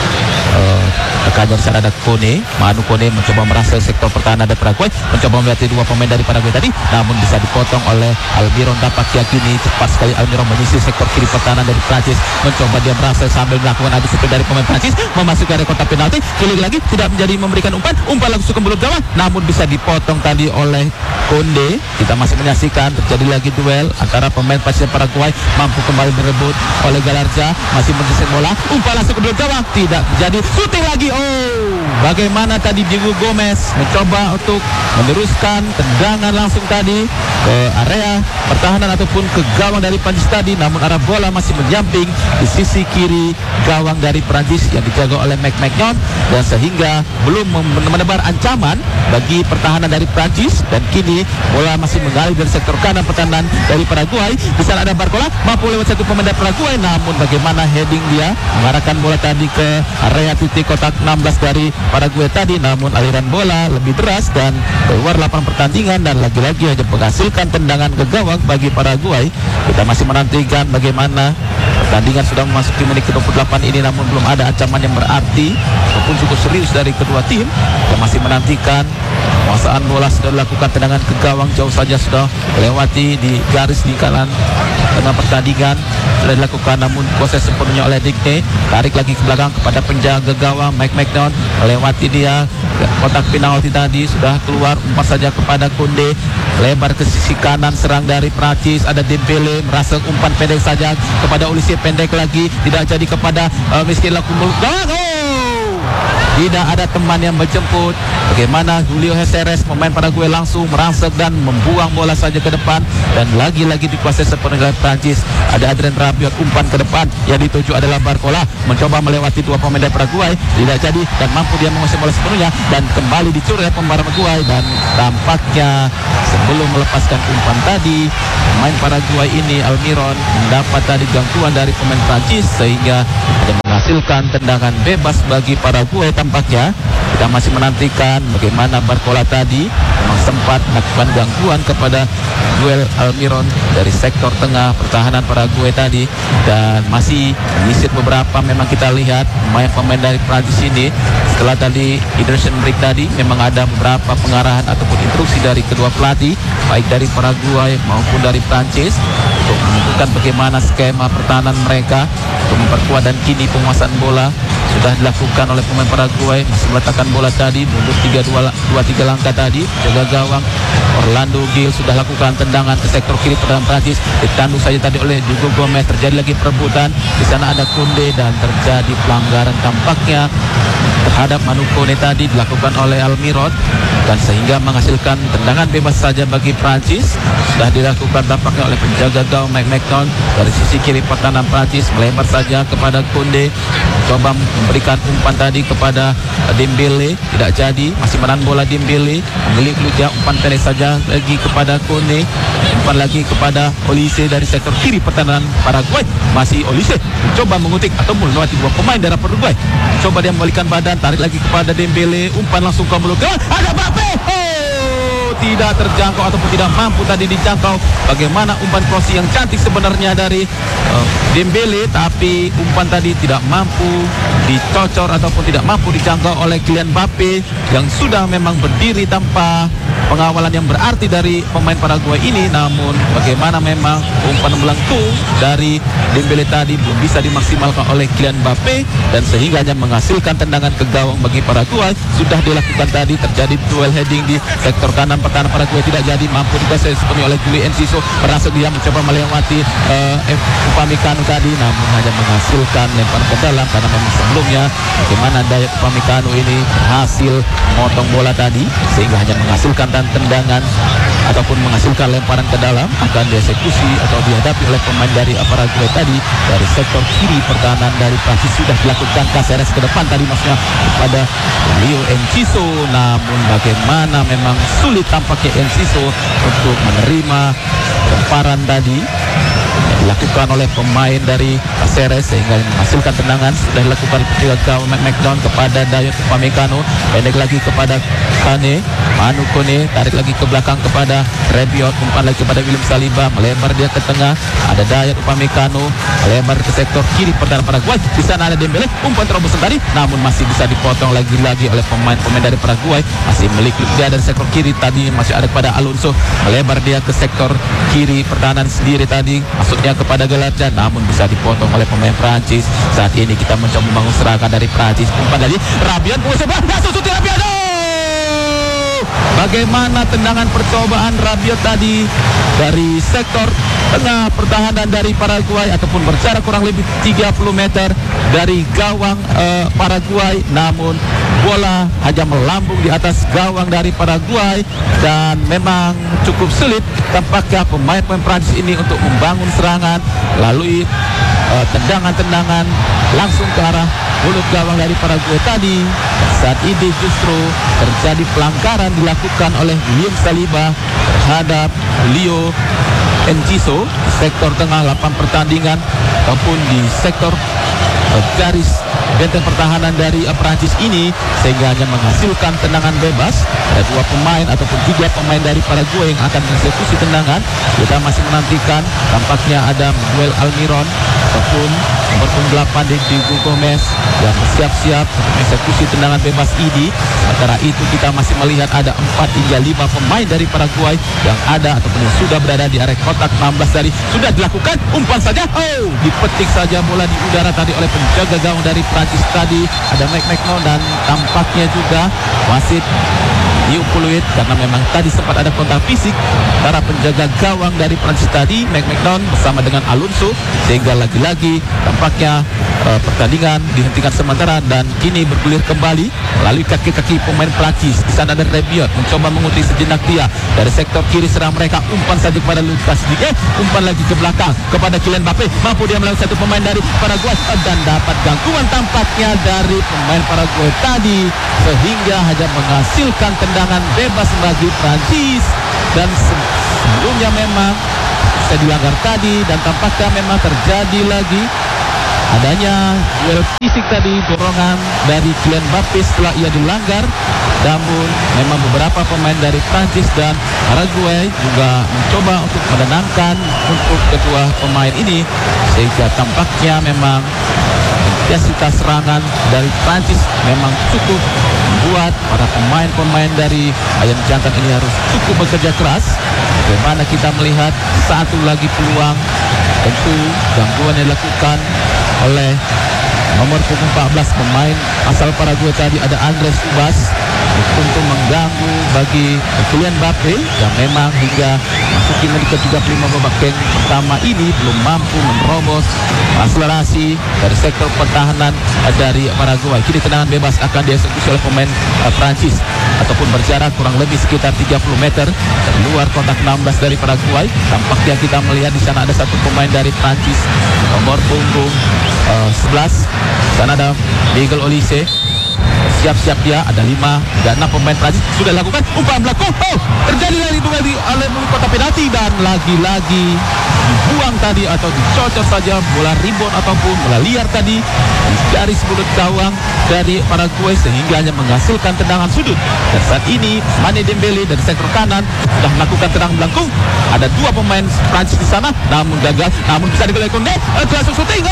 uh, rekannya di sana ada Kone. Manu Kone mencoba merasai sektor pertahanan dari Paraguay, mencoba melihat dua pemain dari Paraguay tadi, namun bisa dipotong oleh Almiron. Dapat yakini cepat sekali Almiron menyisir sektor kiri pertahanan dari Prancis, mencoba dia merasai sambil melakukan adu super dari pemain Prancis, memasuki area kotak penalti. Kali lagi tidak menjadi memberikan umpan, umpan langsung ke mulut gawang, namun bisa dipotong tadi oleh Konde. Kita masih menyaksikan terjadi lagi duel antara pemain Prancis dan Paraguay, mampu kembali direbut oleh Galarza, masih menyisir bola, umpan langsung ke mulut gawang, tidak menjadi. Shooting lagi. Oh, bagaimana tadi Diego Gomez mencoba untuk meneruskan tendangan langsung tadi ke area pertahanan ataupun ke gawang dari Prancis tadi, namun arah bola masih menyamping di sisi kiri gawang dari Prancis yang dijaga oleh Mike Maignan, dan sehingga belum menebar ancaman bagi pertahanan dari Prancis. Dan kini bola masih mengalir dari sektor kanan pertahanan dari Paraguay. Di sana ada Barcola, mampu lewat satu pemain dari Paraguay, namun bagaimana heading dia mengarahkan bola tadi ke area titik kotak enam belas dari Paraguay tadi, namun aliran bola lebih deras dan keluar lapangan pertandingan, dan lagi-lagi hanya menghasilkan tendangan ke gawang bagi Paraguay. Kita masih menantikan bagaimana pertandingan sudah memasuki menit ke dua puluh delapan ini, namun belum ada ancaman yang berarti ataupun cukup serius dari kedua tim. Kita masih menantikan Penguasaan bola sudah dilakukan, tendangan ke gawang jauh saja sudah melewati di garis lingkaran tengah pertandingan sudah dilakukan, namun proses sepenuhnya oleh Dikne. Tarik lagi ke belakang kepada penjaga gawang Mike McDonald, melewati dia kotak penalti tadi, sudah keluar, umpan saja kepada Kunde, lebar ke sisi kanan, serang dari Prancis, ada Dembele, merasa umpan pendek saja kepada Olise, pendek lagi, tidak jadi kepada uh, Miskin Lakumul. Tidak ada teman yang menjemput. Bagaimana Julio Heceres, pemain Paraguay, langsung merangsek dan membuang bola saja ke depan, dan lagi-lagi dikuasai sepenuhnya oleh Prancis. Ada Adrien Rabiot, umpan ke depan yang dituju adalah Barcola, mencoba melewati dua pemain dari Paraguay, tidak jadi, dan mampu dia menguasai bola sepenuhnya dan kembali dicuri oleh pemain Paraguay. Dan tampaknya sebelum melepaskan umpan tadi, pemain Paraguay ini Almiron mendapat tadi gangguan dari pemain Prancis sehingga ada menghasilkan tendangan bebas bagi Paraguay. Tampaknya kita masih menantikan bagaimana Barcola tadi memang sempat melakukan gangguan kepada duel Almiron dari sektor tengah pertahanan Paraguay tadi, dan masih menyisir beberapa. Memang kita lihat pemain-pemain dari Prancis ini setelah tadi hydration break tadi memang ada beberapa pengarahan ataupun instruksi dari kedua pelatih baik dari Paraguay maupun dari Prancis untuk menentukan bagaimana skema pertahanan mereka untuk memperkuat, dan kini penguasaan bola sudah dilakukan oleh pemain Paraguay, masih meletakkan bola tadi mundur tiga dua tiga langkah tadi, jaga gawang Orlando Gil sudah lakukan tendangan ke sektor kiri pertahanan Prancis, ditandu saja tadi oleh Diego Gomez, terjadi lagi perebutan di sana, ada Kunde dan terjadi pelanggaran tampaknya terhadap Manu Kone tadi dilakukan oleh Almiron, dan sehingga menghasilkan tendangan bebas saja bagi Prancis. Sudah dilakukan tampaknya oleh penjaga gawang Mike McDonald dari sisi kiri pertahanan Prancis, melebar saja kepada Kunde, coba memberikan umpan tadi kepada Dembele, tidak jadi, masih menahan bola Dembele, menggelik-gelik dia, umpan pendek saja lagi kepada Kone, umpan lagi kepada Olise dari sektor kiri pertahanan Paraguay, masih Olise mencoba mengutik atau melewati dua pemain dari Paraguay, coba dia membalikan badan, tarik lagi kepada Dembele, umpan langsung ke mulut gawang, ada Mbappe, oh, tidak terjangkau ataupun tidak mampu tadi dijangkau. Bagaimana umpan crossing yang cantik sebenarnya dari uh, Dembele, tapi umpan tadi tidak mampu dicocor ataupun tidak mampu dijangkau oleh Kylian Mbappe yang sudah memang berdiri tanpa pengawalan yang berarti dari pemain Paraguay ini. Namun bagaimana memang umpan melengkung dari Dembele tadi belum bisa dimaksimalkan oleh Kylian Mbappe, dan sehingga hanya menghasilkan tendangan ke gawang bagi Paraguay. Sudah dilakukan tadi, terjadi duel heading di sektor kanan pertahanan Paraguay, tidak jadi, mampu dikuasai sepenuhnya oleh Julio Enciso, merasa dia mencoba melewati uh, Upamecano tadi, namun hanya menghasilkan lempar ke dalam, karena memang sebelumnya bagaimana Dayot Upamecano ini berhasil memotong bola tadi sehingga hanya menghasilkan dan tendangan ataupun menghasilkan lemparan ke dalam akan dieksekusi atau dihadapi oleh pemain dari Paraguay tadi dari sektor kiri pertahanan dari Prancis. Sudah dilakukan Caceres ke depan tadi, maksudnya kepada Julio Enciso, namun bagaimana memang sulit tampaknya Enciso untuk menerima lemparan tadi dilakukan oleh pemain dari Caceres sehingga menghasilkan tendangan. Sudah dilakukan penjaga gawang McDonald kepada Dayot Upamecano, pendek lagi kepada Kane, Manu Kone, tarik lagi ke belakang kepada Rabiot, umpan lagi kepada William Saliba, melebar dia ke tengah, ada Dayot Upamecano, melebar ke sektor kiri pertahanan Paraguay, di sana ada Dembele, umpan terobosan tadi, namun masih bisa dipotong lagi-lagi oleh pemain-pemain dari Paraguay, masih milik dia dari sektor kiri tadi, masih ada kepada Alonso, melebar dia ke sektor kiri pertahanan sendiri tadi, masuknya kepada Galarja, namun bisa dipotong oleh pemain Prancis. Saat ini kita mencoba membangun serangan dari Prancis, umpan tadi Rabiot, langsung suti Rabiot. Bagaimana tendangan percobaan Rabiot tadi dari sektor tengah pertahanan dari Paraguay ataupun berjarak kurang lebih tiga puluh meter dari gawang uh, Paraguay, namun bola hanya melambung di atas gawang dari Paraguay, dan memang cukup sulit tampaknya pemain-pemain Prancis ini untuk membangun serangan melalui uh, tendangan-tendangan langsung ke arah mulut gawang dari Paraguay tadi. Saat ini justru terjadi pelanggaran dilakukan oleh William Saliba terhadap Julio Enciso di sektor tengah lapangan pertandingan ataupun di sektor uh, garis benteng pertahanan dari uh, Prancis ini, sehingga hanya menghasilkan tendangan bebas. Ada dua pemain ataupun tiga pemain dari Paraguay yang akan mengeksekusi tendangan. Kita masih menantikan, tampaknya ada Miguel Almiron ataupun nomor delapan Diego Gomez yang bersiap-siap untuk mengeksekusi tendangan bebas ini. Sementara itu kita masih melihat ada empat hingga lima pemain dari Paraguay yang ada ataupun yang sudah berada di area kotak enam belas dari sudah dilakukan umpan saja. Oh, dipetik saja bola di udara tadi oleh penjaga gawang dari Prancis tadi. Ada Mike McNo dan tampaknya juga wasit Diupuluit karena memang tadi sempat ada kontak fisik antara penjaga gawang dari Prancis tadi, Mike McNo bersama dengan Alonso, sehingga lagi-lagi tampaknya uh, pertandingan dihentikan sementara dan kini bergulir kembali melalui kaki-kaki pemain Prancis. Di sana ada Rebiot mencoba mengutip sejenak dia dari sektor kiri serang mereka, umpan saja kepada Lucas Digne, umpan lagi ke belakang kepada Kylian Mbappe, mampu dia melawan satu pemain dari Paraguay dan dapat gangguan tampaknya dari pemain Paraguay tadi sehingga hanya menghasilkan tendangan bebas bagi Prancis. Dan sebelumnya memang saya dilanggar tadi dan tampaknya memang terjadi lagi adanya duel fisik tadi, dorongan dari Kylian Mbappe setelah ia dilanggar. Namun memang beberapa pemain dari Prancis dan Paraguay juga mencoba untuk menenangkan untuk kedua pemain ini, sehingga tampaknya memang intensitas serangan dari Prancis memang cukup membuat para pemain-pemain dari Ayam Jantan ini harus cukup bekerja keras. Bagaimana kita melihat satu lagi peluang, tentu gangguan yang dilakukan oleh nomor punggung empat belas pemain asal Paraguay tadi, ada Andres Ubas, untuk mengganggu bagi Kylian Mbappe yang memang hingga masukin menit ke tiga puluh lima babak pertama ini belum mampu menerobos akselerasi dari sektor pertahanan dari Paraguay. Kini tendangan bebas akan dieksekusi oleh pemain uh, Prancis ataupun berjarak kurang lebih sekitar tiga puluh meter dari luar kotak enam belas dari Paraguay. Tampaknya kita melihat di sana ada satu pemain dari Prancis nomor punggung uh, sebelas. Di sana ada Miguel Olise. Siap-siap dia, ada lima dan enam pemain Prancis sudah lakukan umpan belakang. Oh, terjadi lagi duel di oleh kotak penalti dan lagi-lagi dibuang tadi atau dicocok saja bola rebound ataupun bola liar tadi di garis mulut gawang dari Paraguay sehingga hanya menghasilkan tendangan sudut. Dan saat ini Mane Dembele dari sektor kanan sudah melakukan tendangan belakang. Ada dua pemain Prancis di sana namun gagal, namun bisa digolkan Konde. Langsung syuting.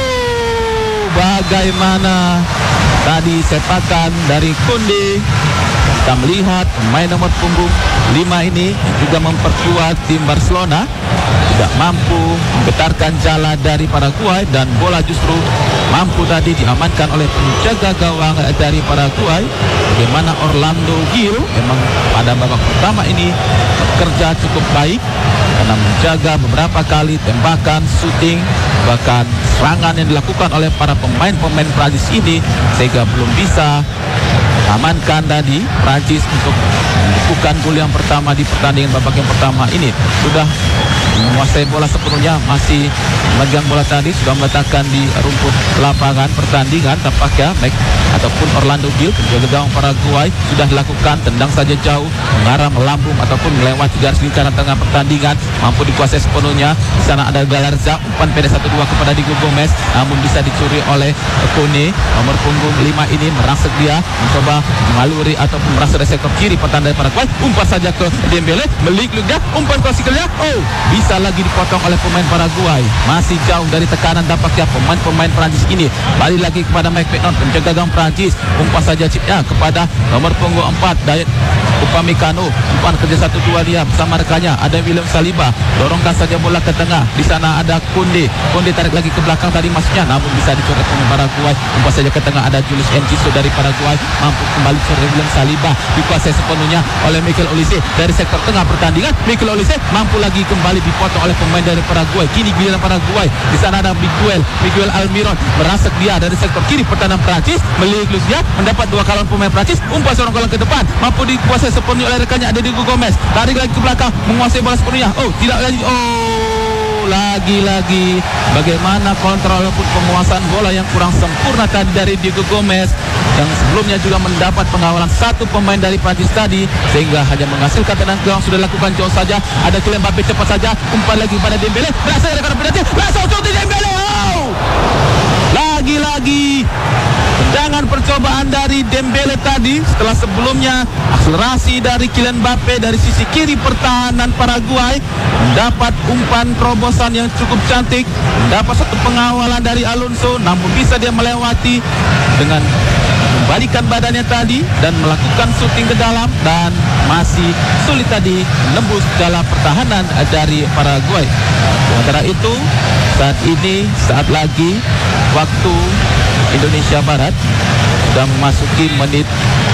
Oh, bagaimana tadi sepakan dari Konde. Kita melihat pemain nomor punggung lima ini juga memperkuat tim Barcelona tidak mampu menggetarkan jala dari Paraguay dan bola justru mampu tadi diamankan oleh penjaga gawang dari Paraguay. Bagaimana Orlando Gil memang pada babak pertama ini bekerja cukup baik karena menjaga beberapa kali tembakan, shooting, bahkan serangan yang dilakukan oleh para pemain-pemain Prancis ini sehingga belum bisa amankan tadi Prancis untuk melakukan gol yang pertama di pertandingan babak yang pertama ini. Sudah menguasai bola sepenuhnya, masih memegang bola tadi, sudah meletakkan di rumput lapangan pertandingan. Tampaknya Mike ataupun Orlando Gil, penjaga gawang Paraguay, sudah dilakukan tendang saja jauh, mengarah melambung ataupun melewati garis lingkaran tengah pertandingan, mampu dikuasai sepenuhnya. Di sana ada Galarza, umpan pendek satu dua kepada Diego Gomez, namun bisa dicuri oleh Kone. Nomor punggung lima ini merangsek dia, mencoba mengaluri ataupun merasa dari sektor kiri pertahanan dari Paraguay, umpan saja ke Dembele, melik-liknya, umpan klasikalnya, oh, bisa lagi dipotong oleh pemain Paraguay. Masih jauh dari tekanan tampaknya pemain-pemain Prancis ini. Balik lagi kepada Mike McNo, penjaga gawang Prancis, umpan saja chipnya kepada nomor punggung empat Dayet Upamecano, umpan kerja satu dua dia bersama rekannya, ada William Saliba, dorongkan saja bola ke tengah. Di sana ada Konde, Konde tarik lagi ke belakang tadi masuknya, namun bisa dicoret pemain Paraguay. Umpan saja ke tengah, ada Julius Enciso dari Paraguay, mampu kembali ke William Saliba, dikuasai sepenuhnya oleh Mikel Olise dari sektor tengah pertandingan. Mikel Olise mampu lagi kembali dipotong oleh pemain dari Paraguay. Kini giliran Paraguay. Di sana ada Miguel, Miguel Almiron, merangsek dia dari sektor kiri pertahanan Prancis, melihat dia mendapat dua kawan pemain Prancis, umpan seorang kawan ke depan, mampu dikuasai sepenuhnya oleh rekannya, ada Diego Gomez, tarik lagi ke belakang, menguasai bola sepenuhnya. Oh, tidak lagi. Oh, lagi-lagi bagaimana kontrol ataupun penguasaan bola yang kurang sempurna tadi dari Diego Gomez yang sebelumnya juga mendapat pengawalan satu pemain dari Prancis tadi sehingga hanya menghasilkan tendangan gawang sudah lakukan jauh saja. Ada Kylian Mbappe cepat saja, umpan lagi pada Dembele, berhasil dari penalti, langsung shooting Dembele. Oh! Lagi-lagi dari Dembele tadi setelah sebelumnya akselerasi dari Kylian Mbappe dari sisi kiri pertahanan Paraguay, mendapat umpan terobosan yang cukup cantik, mendapat satu pengawalan dari Alonso, namun bisa dia melewati dengan membalikan badannya tadi dan melakukan syuting ke dalam, dan masih sulit tadi menembus dalam pertahanan dari Paraguay. Sementara itu saat ini saat lagi waktu Indonesia Barat sudah memasuki menit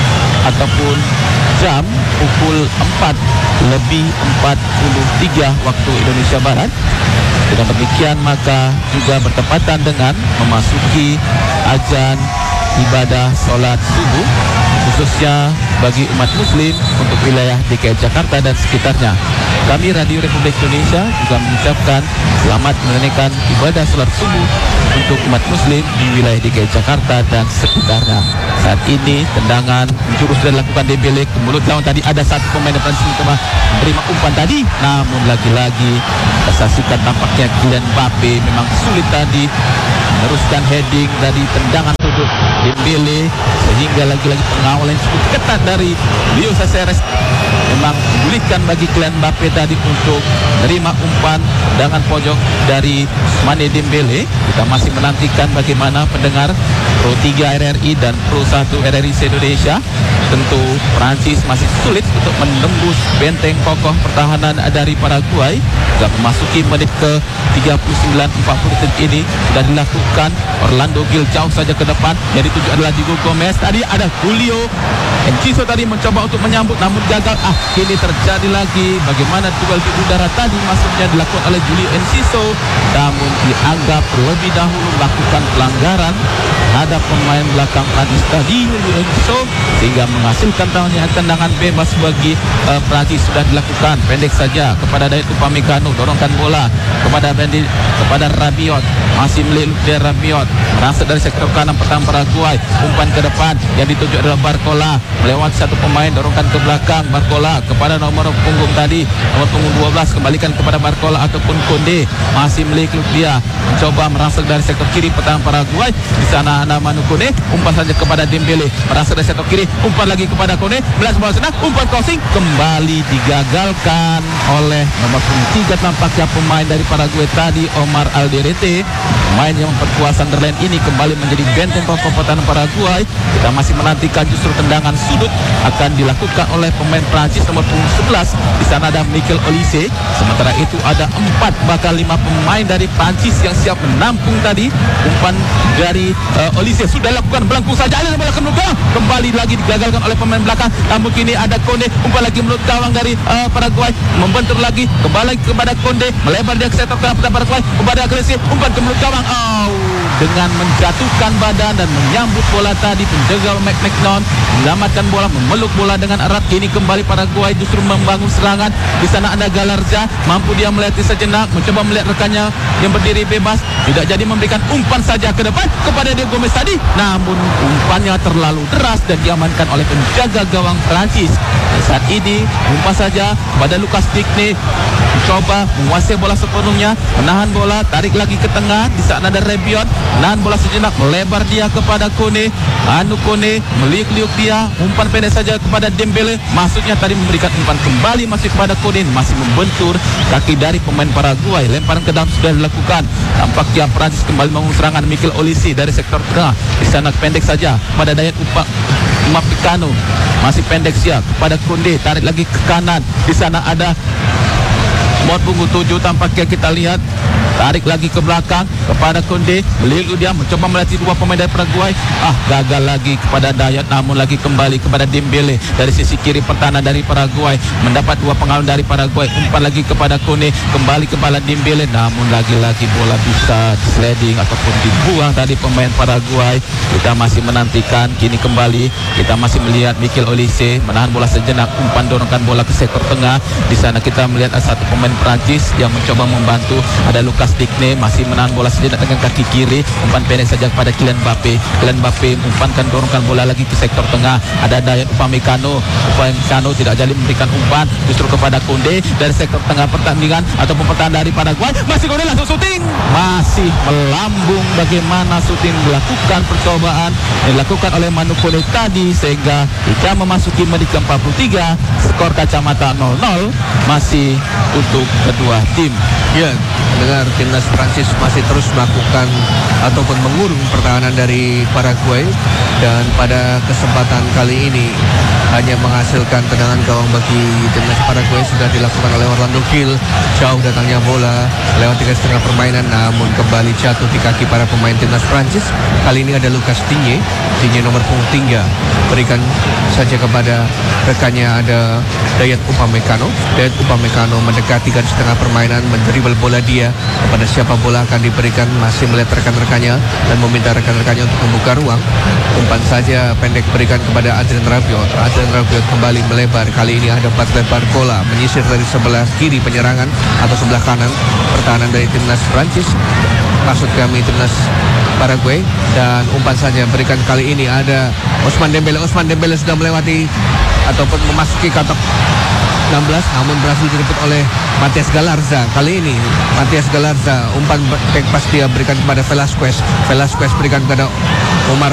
ataupun jam pukul empat lebih empat puluh tiga waktu Indonesia Barat. Dengan demikian maka juga bertepatan dengan memasuki azan ibadah sholat subuh khususnya bagi umat muslim untuk wilayah D K I Jakarta dan sekitarnya. Kami Radio Republik Indonesia juga mengucapkan selamat menunaikan ibadah sholat subuh untuk umat muslim di wilayah D K I Jakarta dan sekitarnya. Saat ini tendangan menjurus sudah dilakukan Dembele ke mulut lawan. Tadi ada satu pemain depan sini menerima umpan tadi, namun lagi-lagi saksikan tampaknya Kylian Mbappe memang sulit tadi meneruskan heading dari tendangan sudut Dembele, sehingga lagi-lagi pengawalan cukup ketat dari Leo Caceres memang memulihkan bagi Kylian Mbappe tadi untuk menerima umpan tendangan pojok dari Ousmane Dembele. Kita masih menantikan bagaimana pendengar Pro tiga R R I dan Pro satu R R I Indonesia. Tentu Prancis masih sulit untuk menembus benteng kokoh pertahanan dari Paraguay. Sudah memasuki menit ke tiga puluh sembilan empat puluh detik ini sudah dilakukan. Orlando Gil jauh saja ke depan, yang dituju adalah Diego Gomez. Tadi ada Julio Enciso tadi mencoba untuk menyambut namun gagal. Ah, kini terjadi lagi bagaimana duel di udara tadi masuknya dilakukan oleh Julio Enciso, namun dianggap terlebih dahulu melakukan pelanggaran terhadap pemain belakang Prancis tadi Julio Enciso, sehingga menghasilkan tendangan bebas bagi uh, Prancis. Sudah dilakukan pendek saja kepada Dayot Upamecano, dorongkan bola kepada Bendi, kepada Rabiot, masih melihat dari Rabiot, transfer dari sektor kanan pertahanan Paraguay, umpan ke depan yang dituju adalah Barcola, melewati satu pemain, dorongkan ke belakang Barcola kepada nomor punggung tadi, nomor punggung dua belas, kembalikan kepada Barcola ataupun Konde, masih melihat dia mencoba merangsek dari sektor kiri pertahanan Paraguay. Di sana ada Manu Kone, umpan saja kepada Dembele, merangsek dari sektor kiri, umpan lagi kepada Kone, belas bola senang, umpan crossing kembali digagalkan oleh nomor punggung tiga tampaknya pemain dari Paraguay tadi, Omar Alderete. Pemain yang memperkuat Sunderland ini kembali menjadi benteng kokoh pertahanan Paraguay. Kita masih menantikan justru tendangan sudut akan dilakukan oleh pemain Prancis nomor punggung sebelas. Di sana ada Mikel Olise. Sementara itu ada empat bahkan lima pemain dari Prancis yang siap menampung tadi umpan dari uh, Olise. Sudah dilakukan belangkung saja, ada bola ke belakang, kembali lagi digagalkan oleh pemain belakang. Namun kini ada Konde, umpan lagi menurut gawang dari uh, Paraguay, membentur lagi kembali kepada Konde, melebar dia ke sektor kanan Paraguay, kepada Olise, umpan ke mulut gawang. Oh, dengan menjatuhkan badan dan menyambut bola tadi penjaga McMahon menyelamatkan bola, memeluk bola dengan erat. Kini kembali Paraguay justru membangun serangan. Di sana ada Galarza, mampu dia melihat sejenak, mencoba melihat rekannya yang berdiri bebas, tidak jadi memberikan umpan saja ke depan kepada Diego Gomez tadi, namun umpannya terlalu deras dan diamankan oleh penjaga gawang Prancis. Saat ini umpan saja pada Lucas Digne, mencoba menguasai bola sepenuhnya, menahan bola, tarik lagi ke tengah. Di sana ada Rebiot, menahan bola sejenak, melebar dia kepada Kone, Anu Kone meliuk-liuk dia, umpan pendek saja kepada Dembele, maksudnya tadi memberikan umpan kembali masih kepada Kone, masih membentur kaki dari pemain Paraguay. Lemparan ke dalam sudah dilakukan. Tampaknya Prancis kembali membangun serangan. Mikel Olise dari sektor tengah, di sana pendek saja pada Dayot Upamecano, masih pendek siap kepada Konde, tarik lagi ke kanan. Di sana ada nomor punggung tujuh, tampaknya kita lihat tarik lagi ke belakang kepada Konde, beliau dia mencoba melatih dua pemain dari Paraguay. Ah, gagal lagi kepada Dayot, namun lagi kembali kepada Dembele dari sisi kiri pertahanan dari Paraguay, mendapat dua pengaruh dari Paraguay, umpan lagi kepada Konde, kembali kepada Dembele, namun lagi-lagi bola bisa sliding ataupun dibuang tadi pemain Paraguay. Kita masih menantikan. Kini kembali kita masih melihat Mikel Olise menahan bola sejenak, umpan dorongkan bola ke sektor tengah. Di sana kita melihat ada satu pemain pemain Prancis yang mencoba membantu. Ada Lucas Digne masih menahan bola sejenak dengan kaki kiri, umpan pendek saja kepada Kylian Mbappe. Kylian Mbappe umpankan, dorongkan bola lagi ke sektor tengah. Ada Dayot Upamecano. Upamecano tidak jadi memberikan umpan, justru kepada Koundé dari sektor tengah pertandingan ataupun pertahanan dari Paraguay. Masih Koundé langsung syuting, masih melambung. Bagaimana syuting dilakukan, percobaan yang dilakukan oleh Manu Koundé tadi, sehingga jika memasuki menit ke empat puluh tiga skor kacamata nol nol masih untuk kedua tim. Ya, dengar timnas Prancis masih terus melakukan ataupun mengurung pertahanan dari Paraguay, dan pada kesempatan kali ini hanya menghasilkan tendangan gawang bagi timnas Paraguay sudah dilakukan oleh Orlando Gil. Jauh datangnya bola lewat tiga setengah permainan, namun kembali jatuh di kaki para pemain timnas Prancis. Kali ini ada Lucas Digne, Digne nomor punggung tiga, berikan saja kepada rekannya, ada Dayot Upamecano. Dayot Upamecano mendekati garis setengah permainan, mendribel bola dia kepada siapa bola akan diberikan, masih melihat rekan-rekannya dan meminta rekan-rekannya untuk membuka ruang. Umpan saja pendek berikan kepada Adrien Rabiot. Adrien Rabiot kembali melebar, kali ini ada empat lebar bola menyisir dari sebelah kiri penyerangan atau sebelah kanan pertahanan dari timnas Prancis, maksud kami timnas Paraguay, dan umpan saja berikan kali ini ada Ousmane Dembele. Ousmane Dembele sudah melewati ataupun memasuki kotak enam belas, namun berhasil direbut oleh Matias Galarza. Kali ini Matias Galarza umpan back pas dia berikan kepada Velasquez. Velasquez berikan kepada Omar